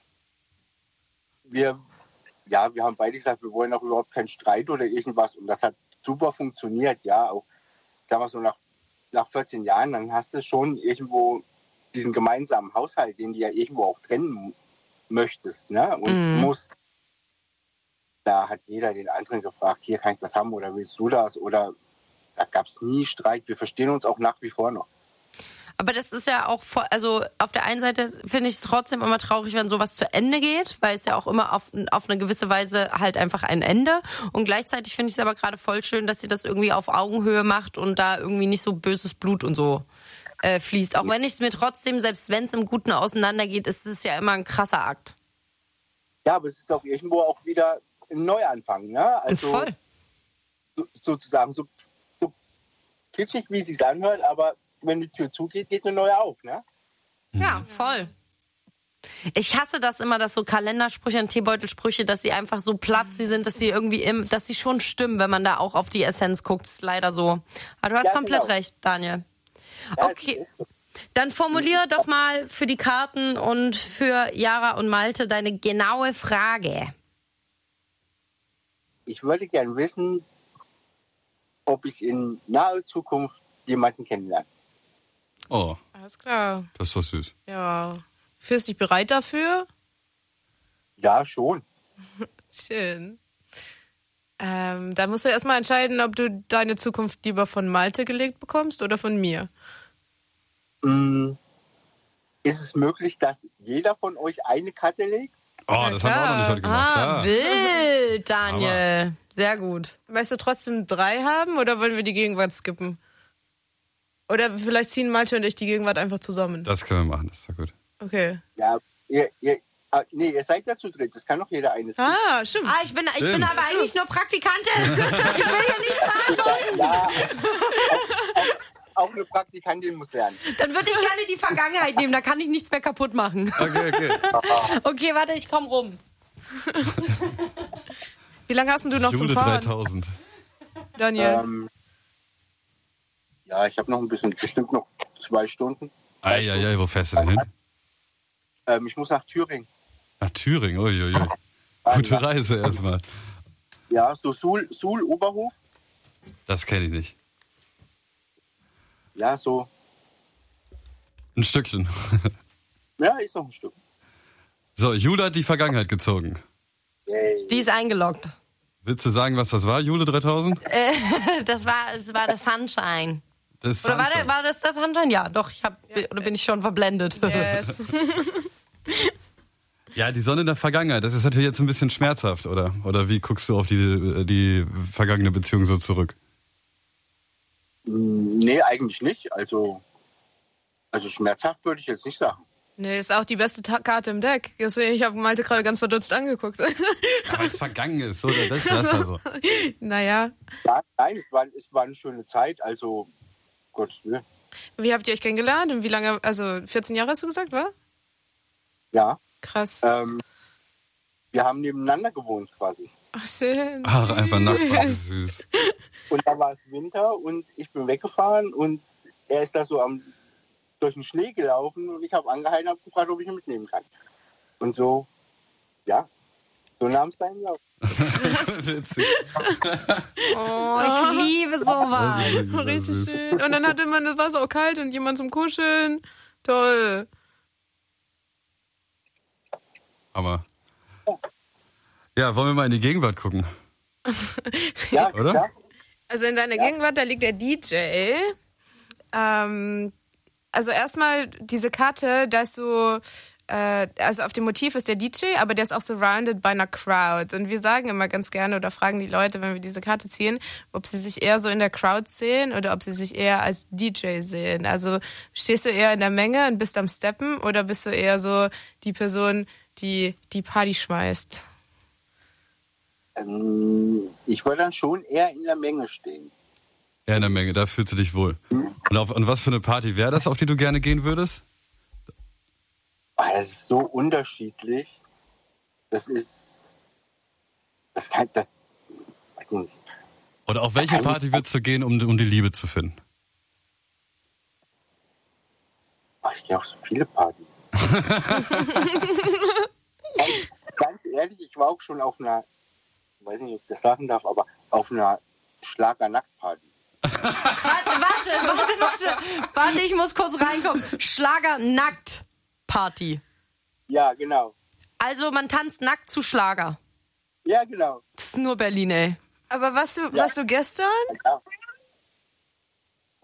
wir, ja, wir haben beide gesagt, wir wollen auch überhaupt keinen Streit oder irgendwas. Und das hat super funktioniert, ja. Auch, sagen wir so, nach, nach vierzehn Jahren, dann hast du schon irgendwo diesen gemeinsamen Haushalt, den du ja irgendwo auch trennen möchtest, ne? Und Mhm. musst. Da hat jeder den anderen gefragt, hier kann ich das haben oder willst du das? Oder da gab es nie Streit. Wir verstehen uns auch nach wie vor noch. Aber das ist ja auch, voll, also auf der einen Seite finde ich es trotzdem immer traurig, wenn sowas zu Ende geht, weil es ja auch immer auf, auf eine gewisse Weise halt einfach ein Ende. Und gleichzeitig finde ich es aber gerade voll schön, dass sie das irgendwie auf Augenhöhe macht und da irgendwie nicht so böses Blut und so äh, fließt. Auch wenn ich es mir trotzdem, selbst wenn es im Guten auseinandergeht, ist es ja immer ein krasser Akt. Ja, aber es ist doch irgendwo auch wieder ein Neuanfang, ne? Also voll. So, sozusagen so, so kitschig, wie es sich anhört, aber wenn die Tür zugeht, geht eine neue auf, ne? Ja, voll. Ich hasse das immer, dass so Kalendersprüche und Teebeutelsprüche, dass sie einfach so platt sie sind, dass sie irgendwie, im, dass sie schon stimmen, wenn man da auch auf die Essenz guckt. Das ist leider so. Aber du hast ja, komplett genau. recht, Daniel. Ja, okay, dann formulier doch mal für die Karten und für Yara und Malte deine genaue Frage. Ich würde gerne wissen, ob ich in naher Zukunft jemanden kennenlerne. Oh. Alles klar. Das ist doch süß. Ja. Fühlst du dich bereit dafür? Ja, schon. Schön. Ähm, da musst du erstmal entscheiden, ob du deine Zukunft lieber von Malte gelegt bekommst oder von mir. Mm, ist es möglich, dass jeder von euch eine Karte legt? Oh, ja, das klar. haben wir auch noch nicht heute gemacht. Ah, ja. wild, Daniel. Aber sehr gut. Möchtest du trotzdem drei haben oder wollen wir die Gegenwart skippen? Oder vielleicht ziehen Malte und ich die Gegenwart einfach zusammen. Das können wir machen, das ist doch gut. Okay. Ja, ihr, ihr, ah, nee, ihr seid ja zu dritt, das kann doch jeder eine ziehen. Ah, stimmt. Ah, ich bin, ich bin aber eigentlich nur Praktikantin. Ich will hier nichts verantworten. Ja, auch, auch, auch eine Praktikantin muss lernen. Dann würde ich gerne die Vergangenheit nehmen, da kann ich nichts mehr kaputt machen. Okay, okay. Okay, warte, ich komm rum. Wie lange hast du noch Jule zum Fahren? dreitausend. Daniel? Ähm, ja, ich habe noch ein bisschen, bestimmt noch zwei Stunden. Eieiei, wo fährst du denn hin? Ähm, ich muss nach Thüringen. Nach Thüringen, uiuiui. Gute Reise erstmal. Ja, so Suhl, Suhl Oberhof. Das kenne ich nicht. Ja, so. Ein Stückchen. Ja, ist noch ein Stück. So, Jule hat die Vergangenheit gezogen. Yay. Die ist eingeloggt. Willst du sagen, was das war, Jule dreitausend? Äh, das war, das war das Sunshine. Das Oder war, der, war das das Sunshine? Ja, doch. Ich hab, ja. Oder bin ich schon verblendet? Yes. Ja, die Sonne in der Vergangenheit, das ist natürlich jetzt ein bisschen schmerzhaft, oder? Oder wie guckst du auf die, die vergangene Beziehung so zurück? Nee, eigentlich nicht. Also, also schmerzhaft würde ich jetzt nicht sagen. Nee, ist auch die beste Ta- Karte im Deck. Ich habe Malte gerade ganz verdutzt angeguckt. Ja, weil es vergangen ist, oder? Das ist das also. Naja. Ja, nein, es war, es war eine schöne Zeit, also Gottes Willen. Wie habt ihr euch kennengelernt und wie lange, also vierzehn Jahre hast du gesagt, wa? Ja. Krass. Ähm, wir haben nebeneinander gewohnt quasi. Ach, schön. Ach, einfach Nachbarn, süß. Und da war es Winter und ich bin weggefahren und er ist da so am durch den Schnee gelaufen und ich habe angehalten und habe gefragt, ob ich ihn mitnehmen kann. Und so, ja, so nahm es seinen Lauf. Oh, ich liebe sowas. Richtig schön. Und dann hatte man das Wasser auch kalt und jemand zum Kuscheln. Toll. Hammer. Ja, wollen wir mal in die Gegenwart gucken? Ja, oder? Ja. Also in deiner ja. Gegenwart, da liegt der D J. Ähm, also erstmal diese Karte, da ist so, äh, also auf dem Motiv ist der D J, aber der ist auch surrounded by einer Crowd. Und wir sagen immer ganz gerne oder fragen die Leute, wenn wir diese Karte ziehen, ob sie sich eher so in der Crowd sehen oder ob sie sich eher als D J sehen. Also stehst du eher in der Menge und bist am Steppen oder bist du eher so die Person, die die Party schmeißt? Ähm, ich wollte dann schon eher in der Menge stehen. Ja, in der Menge, da fühlst du dich wohl. Mhm. Und, auf, und was für eine Party wäre das, auf die du gerne gehen würdest? Ah, das ist so unterschiedlich. Das ist. Das kann. Das, weiß ich nicht. Oder auf welche Party würdest du gehen, um, um die Liebe zu finden? Ach, ich gehe auf so viele Partys. ganz, ganz ehrlich, ich war auch schon auf einer, ich weiß nicht, ob ich das sagen darf, aber auf einer Schlager-Nackt-Party. Warte, warte, warte, warte. Warte, ich muss kurz reinkommen. Schlager-Nackt-Party. Ja, genau. Also man tanzt nackt zu Schlager. Ja, genau. Das ist nur Berlin, ey. Aber warst du, Ja. warst du gestern? Ja.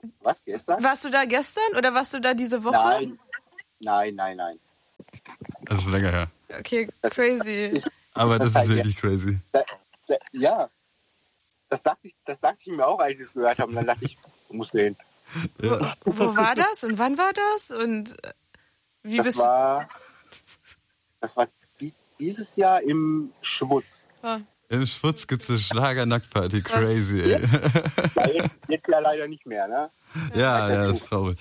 Was, gestern? Warst du da gestern oder warst du da diese Woche? Nein, nein, nein, nein. Das ist länger her. Okay, crazy. Aber das ist wirklich crazy. Da, da, ja, das dachte, ich, das dachte ich mir auch, als ich es gehört habe. Und dann dachte ich, du musst hin. Ja. Wo war das und wann war das? Und wie das bist war, das war die, dieses Jahr im Schwutz. Ah. Im Schwutz gibt es eine Schlager-Nacktparty. Crazy, ey. Ja, jetzt, jetzt ja leider nicht mehr, ne? Ja, ja, das ist traurig.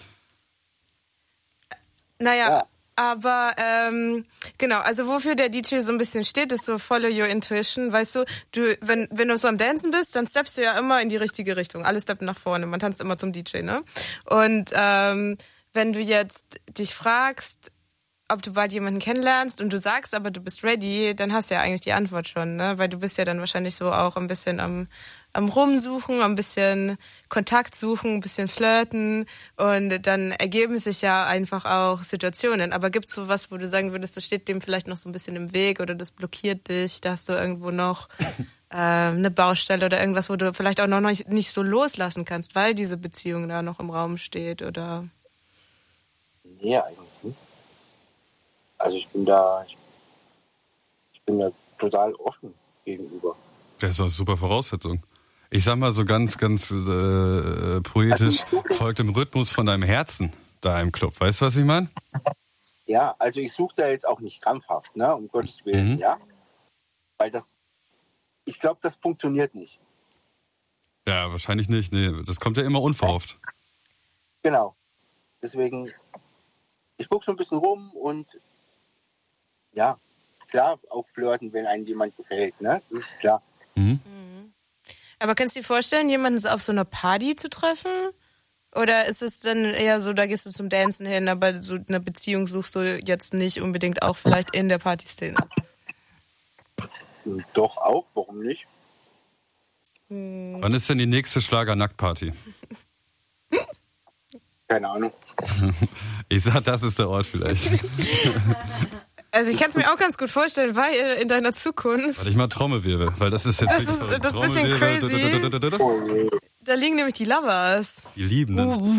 Naja, Ja. aber ähm, genau, also wofür der D J so ein bisschen steht, ist so follow your intuition, weißt du, du wenn, wenn du so am Dancen bist, dann steppst du ja immer in die richtige Richtung, alle steppen nach vorne, man tanzt immer zum D J, ne? Und ähm, wenn du jetzt dich fragst, ob du bald jemanden kennenlernst und du sagst, aber du bist ready, dann hast du ja eigentlich die Antwort schon, ne? Weil du bist ja dann wahrscheinlich so auch ein bisschen am, am Rumsuchen, ein bisschen Kontakt suchen, ein bisschen flirten und dann ergeben sich ja einfach auch Situationen. Aber gibt es so was, wo du sagen würdest, das steht dem vielleicht noch so ein bisschen im Weg oder das blockiert dich, da hast du irgendwo noch äh, eine Baustelle oder irgendwas, wo du vielleicht auch noch nicht, nicht so loslassen kannst, weil diese Beziehung da noch im Raum steht oder... Nee, eigentlich nicht. Also ich bin da, ich, ich bin da total offen gegenüber. Das ist doch eine super Voraussetzung. Ich sag mal so ganz, ganz äh, poetisch, folgt dem Rhythmus von deinem Herzen da im Club. Weißt du, was ich meine? Ja, also ich suche da jetzt auch nicht krampfhaft, ne, um Gottes Willen, Mhm. ja. Weil das, ich glaube, das funktioniert nicht. Ja, wahrscheinlich nicht. Nee, das kommt ja immer unverhofft. Genau. Deswegen, ich gucke so ein bisschen rum und ja, klar, auch flirten, wenn einem jemand gefällt, ne? Das ist klar. Mhm. Aber kannst du dir vorstellen, jemanden so auf so einer Party zu treffen? Oder ist es dann eher so, da gehst du zum Dancen hin, aber so eine Beziehung suchst du jetzt nicht unbedingt auch vielleicht in der Partyszene? Doch auch, warum nicht? Wann ist denn die nächste Schlager-Nacktparty? Keine Ahnung. Ich sag, das ist der Ort vielleicht. Also ich kann es mir auch ganz gut vorstellen, weil in deiner Zukunft, Warte ich mal Trommelwirbel, weil das ist jetzt Das wirklich ist- verrückt. das ist ein bisschen Trommelwirbel. Oh, je. da liegen nämlich die Lovers. Die Liebenden.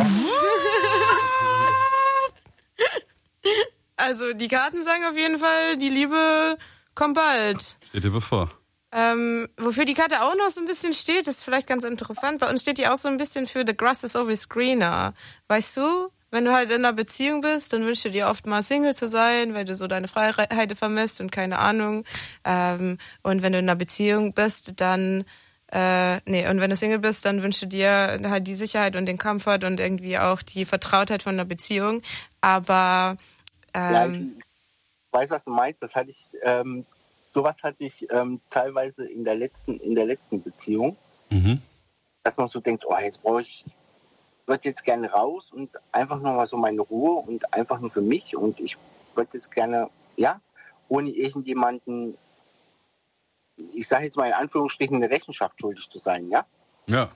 Also die Karten sagen auf jeden Fall, die Liebe kommt bald. Steht dir bevor. Ähm, wofür die Karte auch noch so ein bisschen steht, ist vielleicht ganz interessant. Bei uns steht die auch so ein bisschen für The Grass is always greener. Weißt du, wenn du halt in einer Beziehung bist, dann wünschst du dir oft mal Single zu sein, weil du so deine Freiheit vermisst und keine Ahnung. Ähm, und wenn du in einer Beziehung bist, dann äh, nee, und wenn du Single bist, dann wünschst du dir halt die Sicherheit und den Comfort und irgendwie auch die Vertrautheit von einer Beziehung. Aber Ja, ich ähm, weiß, was du meinst. Das hatte ich, ähm, sowas hatte ich ähm, teilweise in der letzten, in der letzten Beziehung, Mhm. dass man so denkt, oh, jetzt brauche ich, ich würde jetzt gerne raus und einfach nur mal so meine Ruhe und einfach nur für mich und ich würde jetzt gerne, ja, ohne irgendjemanden, ich sage jetzt mal in Anführungsstrichen, eine Rechenschaft schuldig zu sein, ja? Ja.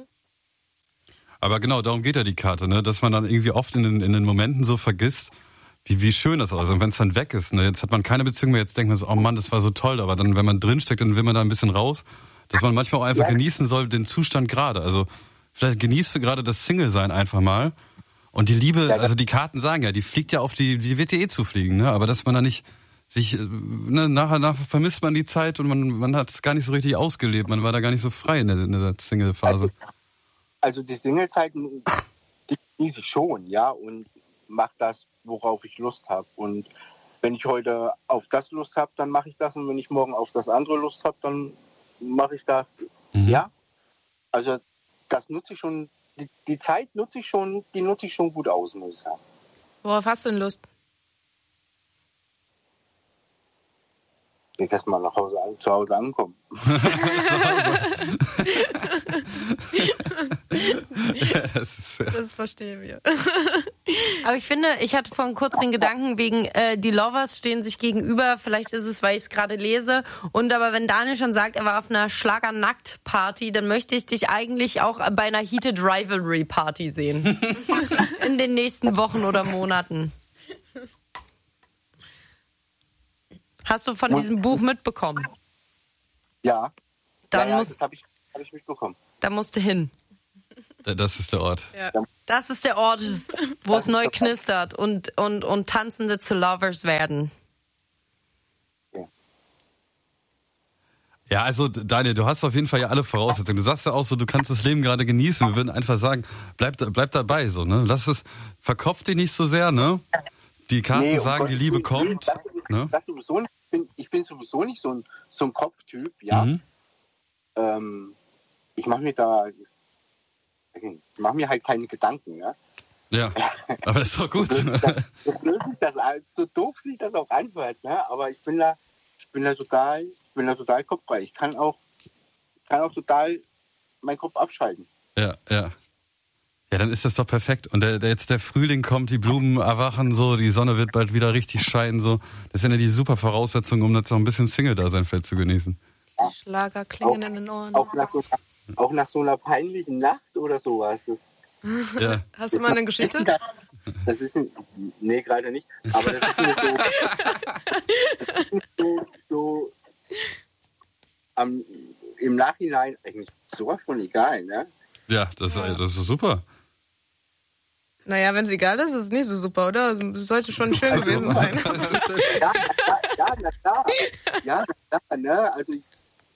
Aber genau, darum geht ja die Karte, ne? Dass man dann irgendwie oft in den, in den Momenten so vergisst, wie, wie schön das ist. Und wenn es dann weg ist, ne? Jetzt hat man keine Beziehung mehr, jetzt denkt man so, oh Mann, das war so toll. Aber dann, wenn man drinsteckt, dann will man da ein bisschen raus. Dass man manchmal auch einfach Ja. genießen soll, den Zustand gerade. Also vielleicht genießt du gerade das Single-Sein einfach mal. Und die Liebe, also die Karten sagen ja, die fliegt ja auf die, die wird dir eh zufliegen, ne? Aber dass man da nicht sich, äh, ne, nachher, nachher vermisst man die Zeit und man, man hat es gar nicht so richtig ausgelebt. Man war da gar nicht so frei in der, in der Single-Phase. Also die Singlezeiten, die genieße ich schon, ja, und mache das, worauf ich Lust habe. Und wenn ich heute auf das Lust habe, dann mache ich das. Und wenn ich morgen auf das andere Lust habe, dann mache ich das. Mhm. Ja, also das nutze ich schon, die, die Zeit nutze ich schon, die nutze ich schon gut aus, muss ich sagen. worauf hast du denn Lust? Jetzt erstmal nach Hause an, zu Hause ankommen. Das ist, Das verstehen wir. Aber ich finde, ich hatte vorhin kurz den Gedanken wegen, äh, die Lovers stehen sich gegenüber. Vielleicht ist es, weil ich es gerade lese. Und aber wenn Daniel schon sagt, er war auf einer Schlager-Nackt-Party, dann möchte ich dich eigentlich auch bei einer Heated Rivalry-Party sehen. In den nächsten Wochen oder Monaten. Hast du von diesem Buch mitbekommen? Ja, Dann ja, ja, muss, das habe ich, hab ich mitbekommen. da musst du hin. Das ist der Ort. Ja. Das ist der Ort, wo es neu knistert und, und, und Tanzende zu Lovers werden. Ja, also Daniel, du hast auf jeden Fall ja alle Voraussetzungen. Du sagst ja auch so, du kannst das Leben gerade genießen. Wir würden einfach sagen, bleib, bleib dabei so, ne? Lass es, verkopf dich nicht so sehr, ne? Die Karten Nee, um sagen, Gottes die Liebe Willen, kommt. Das, Ne? das sowieso nicht. Ich bin, ich bin sowieso nicht so ein, so ein Kopftyp, ja. Mhm. Ähm, ich mache mir da, ich mache mir halt keine Gedanken, ja. Ja, aber das ist doch gut. So blöd sich das, so doof sich das auch anhört, ne? Aber ich bin da, ich bin da total, ich bin da total kopffrei. Ich kann auch, ich kann auch total meinen Kopf abschalten. Ja, ja. Ja, dann ist das doch perfekt. Und der, der jetzt der Frühling kommt, die Blumen erwachen so, die Sonne wird bald wieder richtig scheinen so. Das sind ja die super Voraussetzungen, um jetzt noch ein bisschen Single-Dasein vielleicht zu genießen. Schlager klingen in den Ohren. Auch nach so, auch nach so einer peinlichen Nacht oder sowas. Das, Ja. Hast du mal eine Geschichte? Das, das ist ein, nee, gerade nicht. Aber das ist mir so, das ist mir so, so am, im Nachhinein eigentlich sowas von egal, ne? Ja, das, das ist super. Naja, wenn es egal ist, ist es nicht so super, oder? Es sollte schon schön gewesen sein. Ja, ja, na klar. Ja, na klar, ne? Also ich,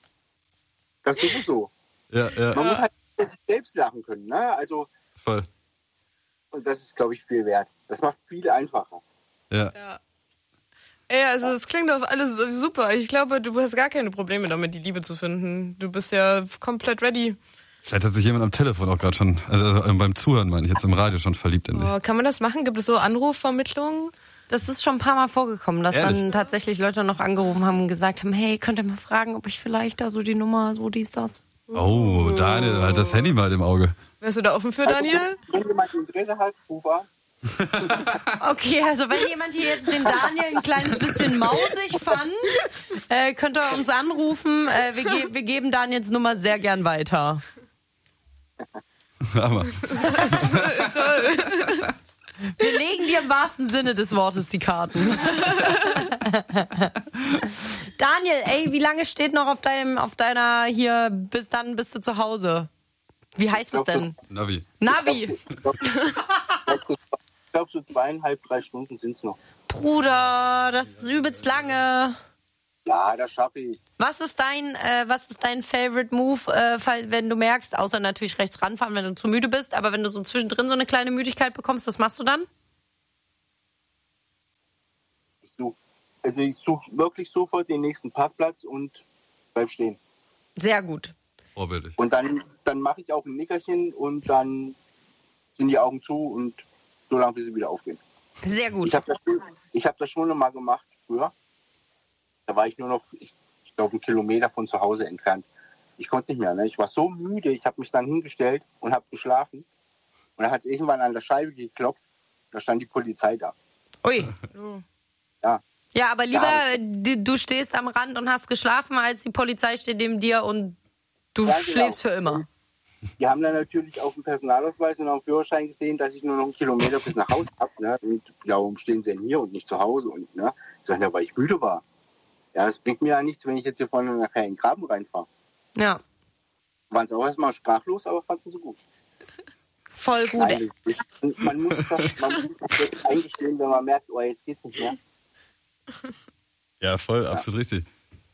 das sowieso. Ja, ja, Man muss halt sich selbst lachen können, ne? Also, voll. und das ist, glaube ich, viel wert. Das macht viel einfacher. Ja. Ja. Ey, also es klingt doch alles super. Ich glaube, du hast gar keine Probleme damit, die Liebe zu finden. Du bist ja komplett ready. Vielleicht hat sich jemand am Telefon auch gerade schon, also beim Zuhören meine ich, jetzt im Radio schon verliebt in dich. Oh, kann man das machen? Gibt es so Anrufvermittlungen? Das ist schon ein paar Mal vorgekommen, dass Ehrlich? dann tatsächlich Leute noch angerufen haben und gesagt haben, hey, könnt ihr mal fragen, ob ich vielleicht da so die Nummer, so dies, das. Oh, Daniel, halt das Handy mal im Auge. Wärst du da offen für, Daniel? Wenn jemand Interesse hat, Huber, Okay, also wenn jemand hier jetzt den Daniel ein kleines bisschen mausig fand, äh, könnt ihr uns anrufen. Äh, wir, ge- wir geben Daniels Nummer sehr gern weiter. Hammer. Toll. Wir legen dir im wahrsten Sinne des Wortes die Karten. Daniel, ey, wie lange steht noch auf deinem, auf deiner hier, bis dann bist du zu Hause? Wie heißt es denn? Navi. Navi. ich glaube, so zweieinhalb, drei Stunden sind es noch. Bruder, das ist übelst lange. Ja, das schaffe ich. Was ist dein, äh, was ist dein Favorite Move, äh, fall- wenn du merkst, außer natürlich rechts ranfahren, wenn du zu müde bist, aber wenn du so zwischendrin so eine kleine Müdigkeit bekommst, was machst du dann? Ich suche also ich such wirklich sofort den nächsten Parkplatz und bleib stehen. Sehr gut. Vorbildlich. Und dann, dann mache ich auch ein Nickerchen und dann sind die Augen zu und so lange, bis sie wieder aufgehen. Sehr gut. Ich habe das, schon- ich hab das schon noch mal gemacht früher. Da war ich nur noch, ich, ich glaube, einen Kilometer von zu Hause entfernt. Ich konnte nicht mehr. Ne? Ich war so müde, ich habe mich dann hingestellt und habe geschlafen. Und dann hat es irgendwann an der Scheibe geklopft. Da stand die Polizei da. Ui. Ja. Ja, aber lieber Ja. du du stehst am Rand und hast geschlafen, als die Polizei steht neben dir und du Ja, genau. schläfst für immer. Die haben dann natürlich auf dem Personalausweis und auf dem Führerschein gesehen, dass ich nur noch einen Kilometer bis nach Hause habe. Ne? Und ja, warum stehen sie denn hier und nicht zu Hause? Und ne? Ich sage, ja, weil ich müde war. Ja, das bringt mir ja nichts, wenn ich jetzt hier vorne nachher in den Graben reinfahre. Ja, Waren sie auch erstmal sprachlos, aber fanden sie gut. voll gut. Nein, ich- man muss das, man muss das wirklich eingestehen, wenn man merkt, oh, jetzt geht's nicht mehr. Ja, voll, absolut richtig.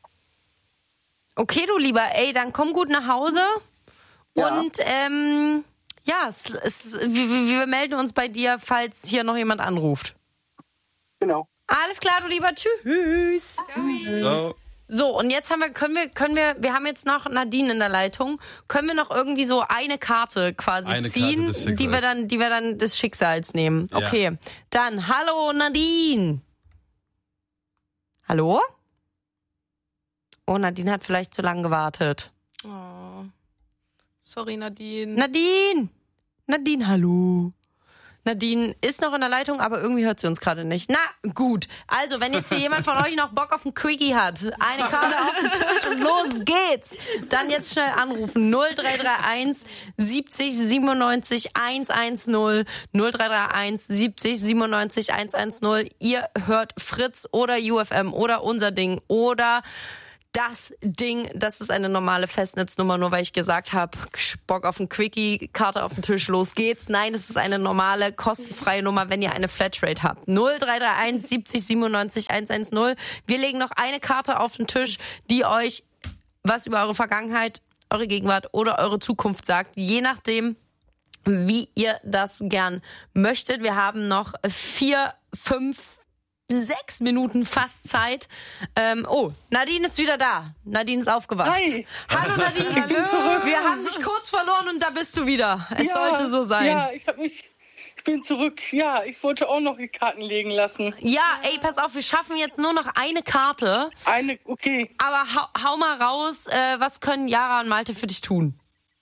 Okay, du Lieber, ey, dann komm gut nach Hause. Ja. Und ähm, ja, es, es, wir, wir melden uns bei dir, falls hier noch jemand anruft. Genau. Alles klar, du Lieber, tschüss. Ciao. So, und jetzt haben wir, können wir, können wir, wir haben jetzt noch Nadine in der Leitung. Können wir noch irgendwie so eine Karte quasi Eine Karte ziehen, des Schicksals. die wir dann, die wir dann des Schicksals nehmen? Ja. Okay. Dann, hallo Nadine. Hallo? Oh, Nadine hat vielleicht zu lange gewartet. Oh. Sorry, Nadine. Nadine! Nadine, hallo. Nadine ist noch in der Leitung, aber irgendwie hört sie uns gerade nicht. Na, gut. Also, wenn jetzt hier jemand von euch noch Bock auf ein Quickie hat, eine Karte auf den Tisch und los geht's, dann jetzt schnell anrufen. null drei drei eins siebzig siebenundneunzig hundertzehn. null drei drei eins siebzig siebenundneunzig hundertzehn. Ihr hört Fritz oder U F M oder Unser Ding oder das Ding, das ist eine normale Festnetznummer, nur weil ich gesagt habe, Bock auf ein Quickie, Karte auf den Tisch, los geht's. Nein, es ist eine normale, kostenfreie Nummer, wenn ihr eine Flatrate habt. null drei drei eins siebzig siebenundneunzig hundertzehn. Wir legen noch eine Karte auf den Tisch, die euch was über eure Vergangenheit, eure Gegenwart oder eure Zukunft sagt, je nachdem, wie ihr das gern möchtet. Wir haben noch vier, fünf, sechs Minuten fast Zeit. Ähm, oh, Nadine ist wieder da. Nadine ist aufgewacht. Hi. Hallo Nadine. Ich bin zurück. Wir haben dich kurz verloren und da bist du wieder. Es ja, sollte so sein. Ja, ich hab mich, ich bin zurück. Ja, ich wollte auch noch die Karten legen lassen. Ja, ey, pass auf, wir schaffen jetzt nur noch eine Karte. Eine, okay. Aber hau, hau mal raus, äh, was können Yara und Malte für dich tun?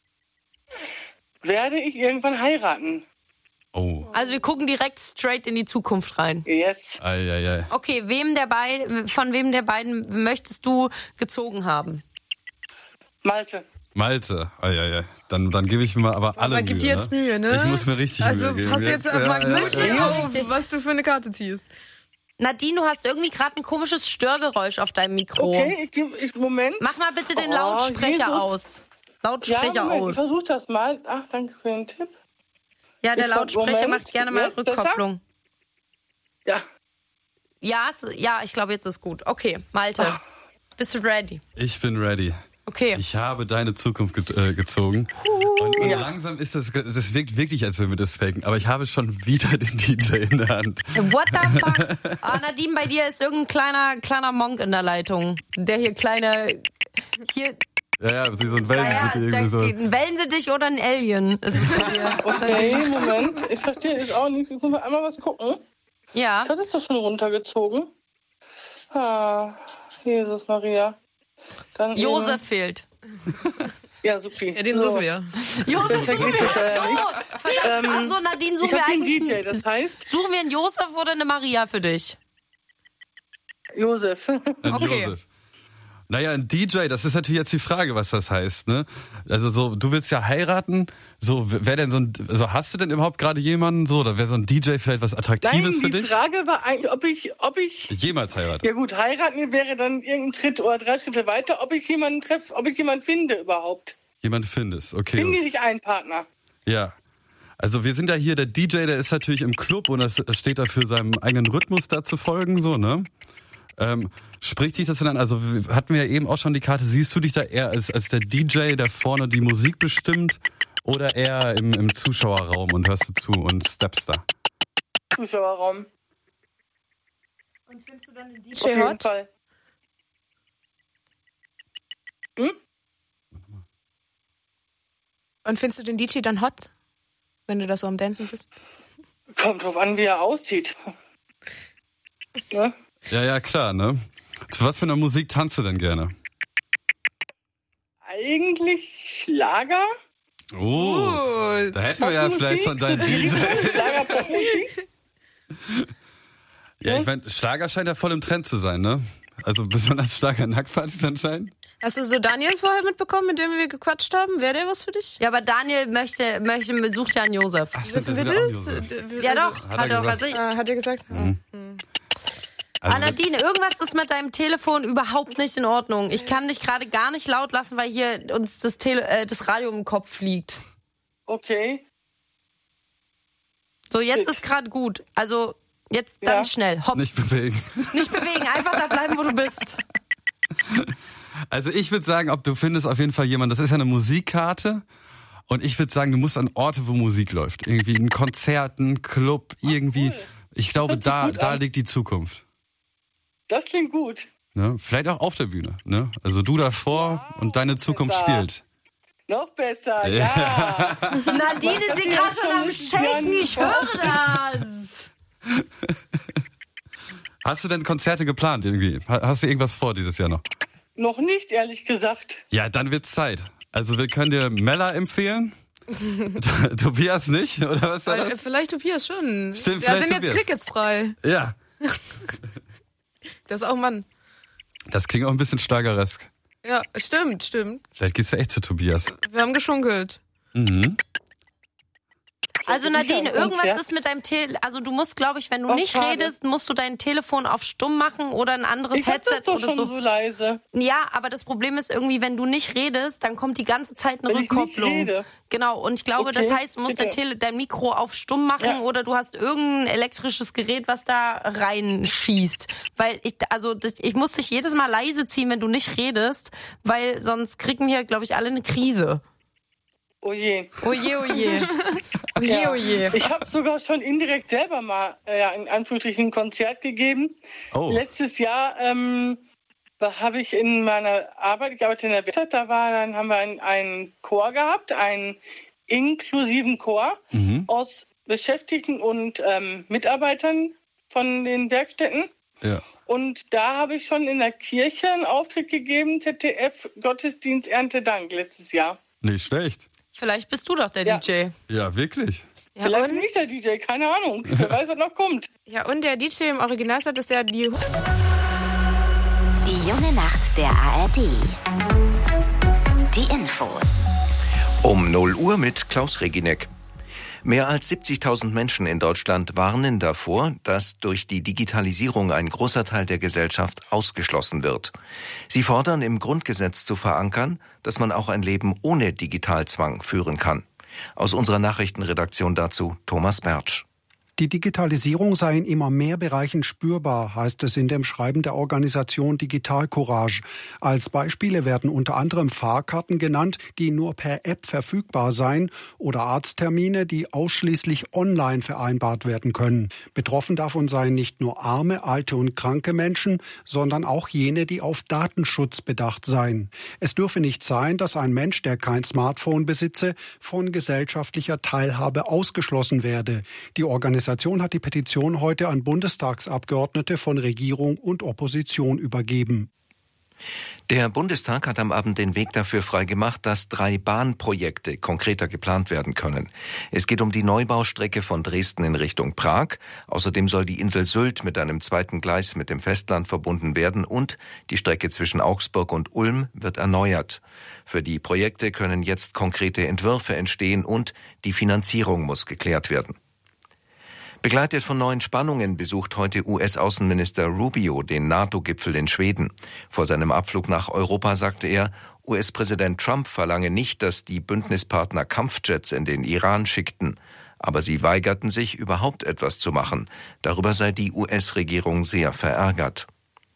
Werde ich irgendwann heiraten? Oh. Also wir gucken direkt straight in die Zukunft rein. Yes. Ei, ei, ei. Okay, wem der beid, von wem der beiden möchtest du gezogen haben? Malte. Malte. Ei, ei, ei. Dann, dann gebe ich mir mal aber alle Aber gib Mühe. dir jetzt ne? Mühe, ne? Ich muss mir richtig also Mühe geben. pass jetzt ja, mal ja, wirklich ja. auf, was du für eine Karte ziehst. Nadine, du hast irgendwie gerade ein komisches Störgeräusch auf deinem Mikro. Okay, ich gebe, ich, Moment. Mach mal bitte den Oh, Lautsprecher Jesus. aus. Lautsprecher ja, Moment, aus. ich versuche das mal. Ach, danke für den Tipp. Ja, der Ich ver- Lautsprecher Moment, macht gerne mal jetzt besser? Rückkopplung. Ja. Ja, es, ja, ich glaube, jetzt ist gut. Okay, Malte, Ah. bist du ready? Ich bin ready. Okay. Ich habe deine Zukunft ge äh, gezogen. Und, und langsam ist das, das wirkt wirklich, als würden wir das faken. Aber ich habe schon wieder den D J in der Hand. What the fuck? Ah, Nadine, bei dir ist irgendein kleiner, kleiner Monk in der Leitung. Der hier kleine, hier, Ja, ja, wie so ein naja, Wellensittich da, irgendwie so. ein Wellensittich oder ein Alien ist es bei dir. Okay, Moment. Ich verstehe es auch nicht. Können wir einmal was gucken? Ja. Ich hatte es doch schon runtergezogen. Ah, Jesus Maria. Dann Josef fehlt. Eben. Ja, super. Ja, den so. suchen wir. Josef suchen geht wir. das ja Ach so, verdammt. Ach so, Nadine, suchen Ich wir hab den eigentlich D J, das heißt Suchen wir einen Josef oder eine Maria für dich? Josef. Ein Okay. Josef. Naja, ein D J, das ist natürlich jetzt die Frage, was das heißt, ne? Also so, du willst ja heiraten, so, wer denn so ein, so hast du denn überhaupt gerade jemanden, so, oder wäre so ein D J vielleicht was Attraktives Nein, für die dich? Frage war eigentlich, ob ich, ob ich, Jemals heiraten? ja gut, heiraten wäre dann irgendein Tritt oder drei Schritte weiter, ob ich jemanden treffe, ob ich jemanden finde überhaupt. Jemand findest, okay. Finde ich einen Partner. Ja. Also wir sind ja hier, der D J, der ist natürlich im Club und das steht da für seinem eigenen Rhythmus da zu folgen, so, ne? Ähm, spricht dich das denn an? Also hatten wir ja eben auch schon die Karte, siehst du dich da eher als, als der D J, der vorne die Musik bestimmt oder eher im, im Zuschauerraum und hörst du zu und steppst da? Zuschauerraum. Und findest du dann den D Auf jeden J hot? Fall. Hm? Und findest du den D J dann hot, wenn du da so am Dancen bist? Kommt drauf an, wie er aussieht. Ne? Ja, ja, klar, ne? Zu was für einer Musik tanzt du denn gerne? Eigentlich Schlager. Oh, Uh, da hätten wir ja vielleicht schon deinen D J. Schlager, Popmusik. Ja, ich meine, Schlager scheint ja voll im Trend zu sein, ne? Also besonders Schlager-Nacktpartys anscheinend. hast du so Daniel vorher mitbekommen, mit dem wir gequatscht haben? Wäre der was für dich? Ja, aber Daniel möchte, möchte, sucht ja einen Josef. Ach, stimmt, Wissen wir der will auch das? Josef. Äh, Ja also, doch, Hat hat er er doch. gesagt. Hat er, äh, Hat er gesagt? Mhm. ah, Also, Nadine, irgendwas ist mit deinem Telefon überhaupt nicht in Ordnung. Ich kann dich gerade gar nicht laut lassen, weil hier uns das, Tele äh, das Radio im Kopf fliegt. Okay. So, jetzt Shit. ist gerade gut. Also, jetzt dann Ja. schnell. Hopp. nicht bewegen. Nicht bewegen, einfach da bleiben, wo du bist. Also ich würde sagen, ob du findest auf jeden Fall jemanden, das ist ja eine Musikkarte. Und ich würde sagen, du musst an Orte, wo Musik läuft. Irgendwie ein Konzert, ein Club, irgendwie. cool. Ich glaube, hört sich da, gut da an. liegt die Zukunft. Das klingt gut. Ne? Vielleicht auch auf der Bühne. Ne? Also du davor Wow, und deine Zukunft besser. spielt. Noch besser, ja. Nadine ist hier gerade schon am Shaken, ich höre das. Hast du denn Konzerte geplant irgendwie? Ha- Hast du irgendwas vor dieses Jahr noch? Noch nicht, ehrlich gesagt. Ja, dann wird's Zeit. Also wir können dir Mella empfehlen. Tobias nicht, oder was war Äh, das? Vielleicht Tobias schon. Stimmt, ja, vielleicht sind jetzt Tobias. Crickets frei. Ja, Das ist auch ein Mann. das klingt auch ein bisschen schlageresk. Ja, stimmt, stimmt. Vielleicht gehst du echt zu Tobias. Wir haben geschunkelt. Mhm. Also Nadine, irgendwas ist mit deinem Telefon, also du musst, glaube ich, wenn du Ach, nicht schade. redest, musst du dein Telefon auf stumm machen oder ein anderes Ich hab Headset das doch oder schon so. so leise. Ja, aber das Problem ist irgendwie, wenn du nicht redest, dann kommt die ganze Zeit eine Wenn ich Rückkopplung. nicht rede. Genau, und ich glaube, Okay, das heißt, du musst dein, bitte. Tele dein Mikro auf stumm machen Ja. oder du hast irgendein elektrisches Gerät, was da reinschießt. Weil ich, also das, ich muss dich jedes Mal leise ziehen, wenn du nicht redest, weil sonst kriegen wir, glaube ich, alle eine Krise. Oh je. Oje, oje. Oje, Ja. oje. Ich habe sogar schon indirekt selber mal äh, ja, in Anführungsstrichen ein Konzert gegeben. Oh. Letztes Jahr ähm, habe ich in meiner Arbeit, ich arbeite in der Wirtschaft, da war, dann haben wir einen, einen Chor gehabt, einen inklusiven Chor Mhm. aus Beschäftigten und ähm, Mitarbeitern von den Werkstätten. Ja. Und da habe ich schon in der Kirche einen Auftritt gegeben, Z D F Gottesdienst Erntedank letztes Jahr. Nicht schlecht. Vielleicht bist du doch der Ja. D J. Ja, wirklich. Ja, Vielleicht und, nicht der D J, keine Ahnung. Wer weiß, was noch kommt. ja, und der D J im Originalset ist ja die... Die junge Nacht der A R D. Die Infos. Um null Uhr mit Klaus Reginek. Mehr als siebzigtausend Menschen in Deutschland warnen davor, dass durch die Digitalisierung ein großer Teil der Gesellschaft ausgeschlossen wird. Sie fordern, im Grundgesetz zu verankern, dass man auch ein Leben ohne Digitalzwang führen kann. Aus unserer Nachrichtenredaktion dazu Thomas Bertsch. Die Digitalisierung sei in immer mehr Bereichen spürbar, heißt es in dem Schreiben der Organisation Digital Courage. Als Beispiele werden unter anderem Fahrkarten genannt, die nur per App verfügbar seien, oder Arzttermine, die ausschließlich online vereinbart werden können. Betroffen davon seien nicht nur arme, alte und kranke Menschen, sondern auch jene, die auf Datenschutz bedacht seien. Es dürfe nicht sein, dass ein Mensch, der kein Smartphone besitze, von gesellschaftlicher Teilhabe ausgeschlossen werde. Die Organisation Die Organisation hat die Petition heute an Bundestagsabgeordnete von Regierung und Opposition übergeben. Der Bundestag hat am Abend den Weg dafür freigemacht, dass drei Bahnprojekte konkreter geplant werden können. Es geht um die Neubaustrecke von Dresden in Richtung Prag. Außerdem soll die Insel Sylt mit einem zweiten Gleis mit dem Festland verbunden werden und die Strecke zwischen Augsburg und Ulm wird erneuert. Für die Projekte können jetzt konkrete Entwürfe entstehen und die Finanzierung muss geklärt werden. Begleitet von neuen Spannungen besucht heute U S-Außenminister Rubio den NATO-Gipfel in Schweden. Vor seinem Abflug nach Europa sagte er, U S-Präsident Trump verlange nicht, dass die Bündnispartner Kampfjets in den Iran schickten. Aber sie weigerten sich, überhaupt etwas zu machen. Darüber sei die U S-Regierung sehr verärgert.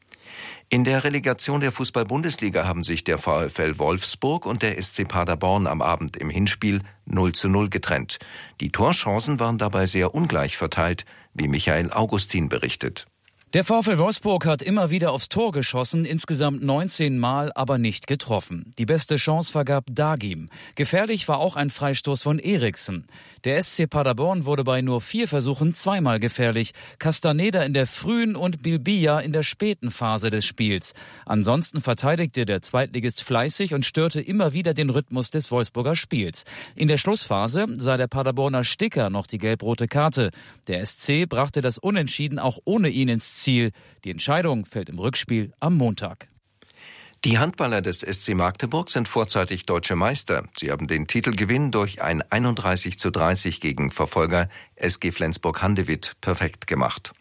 In der Relegation der Fußball-Bundesliga haben sich der VfL Wolfsburg und der S C Paderborn am Abend im Hinspiel null zu null getrennt. Die Torchancen waren dabei sehr ungleich verteilt, wie Michael Augustin berichtet. Der VfL Wolfsburg hat immer wieder aufs Tor geschossen, insgesamt neunzehn Mal, aber nicht getroffen. Die beste Chance vergab Dagim. Gefährlich war auch ein Freistoß von Eriksen. Der S C Paderborn wurde bei nur vier Versuchen zweimal gefährlich. Castaneda in der frühen und Bilbia in der späten Phase des Spiels. Ansonsten verteidigte der Zweitligist fleißig und störte immer wieder den Rhythmus des Wolfsburger Spiels. In der Schlussphase sah der Paderborner Sticker noch die gelb-rote Karte. Der S C brachte das Unentschieden auch ohne ihn ins Ziel. Die Entscheidung fällt im Rückspiel am Montag. Die Handballer des S C Magdeburg sind vorzeitig deutsche Meister. Sie haben den Titelgewinn durch ein einunddreißig zu dreißig gegen Verfolger S G Flensburg-Handewitt perfekt gemacht.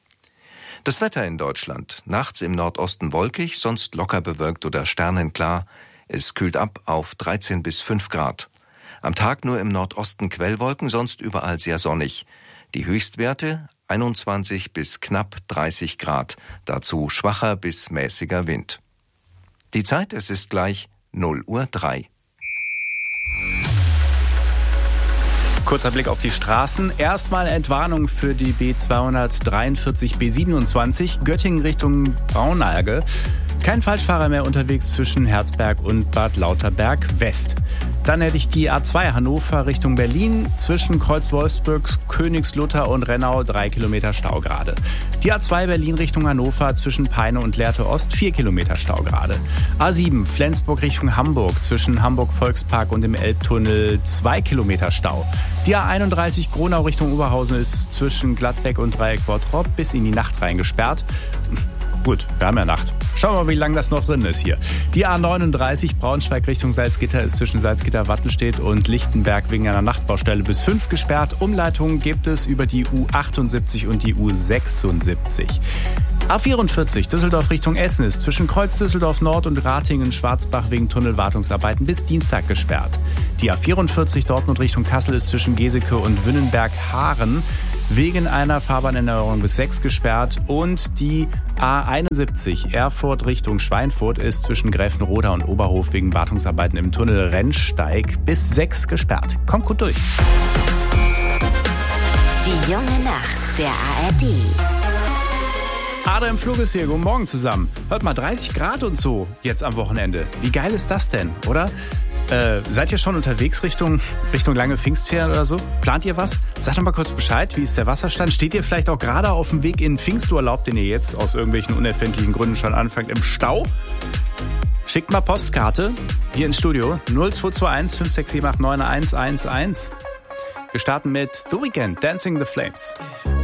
Das Wetter in Deutschland. Nachts im Nordosten wolkig, sonst locker bewölkt oder sternenklar. Es kühlt ab auf dreizehn bis fünf Grad. Am Tag nur im Nordosten Quellwolken, sonst überall sehr sonnig. Die Höchstwerte einundzwanzig bis knapp dreißig Grad. Dazu schwacher bis mäßiger Wind. Die Zeit, es ist gleich null Uhr drei. Kurzer Blick auf die Straßen. Erstmal Entwarnung für die B zweihundertdreiundvierzig B siebenundzwanzig Göttingen Richtung Braunlage. Kein Falschfahrer mehr unterwegs zwischen Herzberg und Bad Lauterberg West. Dann hätte ich die A zwei Hannover Richtung Berlin zwischen Kreuz Wolfsburg, Königslutter und Rennau drei Kilometer Stau gerade. Die A zwei Berlin Richtung Hannover zwischen Peine und Lehrte Ost vier Kilometer Stau gerade. A sieben Flensburg Richtung Hamburg zwischen Hamburg Volkspark und dem Elbtunnel zwei Kilometer Stau. Die A einunddreißig Gronau Richtung Oberhausen ist zwischen Gladbeck und Dreieck Bottrop bis in die Nacht rein gesperrt. Gut, wir haben ja Nacht. Schauen wir mal, wie lange das noch drin ist hier. Die A neununddreißig Braunschweig Richtung Salzgitter ist zwischen Salzgitter-Wattenstedt und Lichtenberg wegen einer Nachtbaustelle bis fünf gesperrt. Umleitungen gibt es über die U achtundsiebzig und die U sechsundsiebzig. A vierundvierzig Düsseldorf Richtung Essen ist zwischen Kreuz Düsseldorf Nord und Ratingen-Schwarzbach wegen Tunnelwartungsarbeiten bis Dienstag gesperrt. Die A vierundvierzig Dortmund Richtung Kassel ist zwischen Geseke und Wünnenberg-Haaren wegen einer Fahrbahnänderung bis sechs gesperrt. Und die A einundsiebzig Erfurt Richtung Schweinfurt ist zwischen Gräfenroda und Oberhof wegen Wartungsarbeiten im Tunnel Rennsteig bis sechs gesperrt. Kommt gut durch. Die junge Nacht der A R D. Adrian Flug ist hier, guten Morgen zusammen. Hört mal, dreißig Grad und so jetzt am Wochenende. Wie geil ist das denn, oder? Äh, seid ihr schon unterwegs Richtung, Richtung lange Pfingstferien oder so? Plant ihr was? Sagt doch mal kurz Bescheid, wie ist der Wasserstand? Steht ihr vielleicht auch gerade auf dem Weg in Pfingsturlaub, den ihr jetzt aus irgendwelchen unerfindlichen Gründen schon anfangt im Stau? Schickt mal Postkarte hier ins Studio null zwei zwei eins fünf sechs sieben acht neun eins eins eins. Wir starten mit The Weeknd, Dancing the Flames.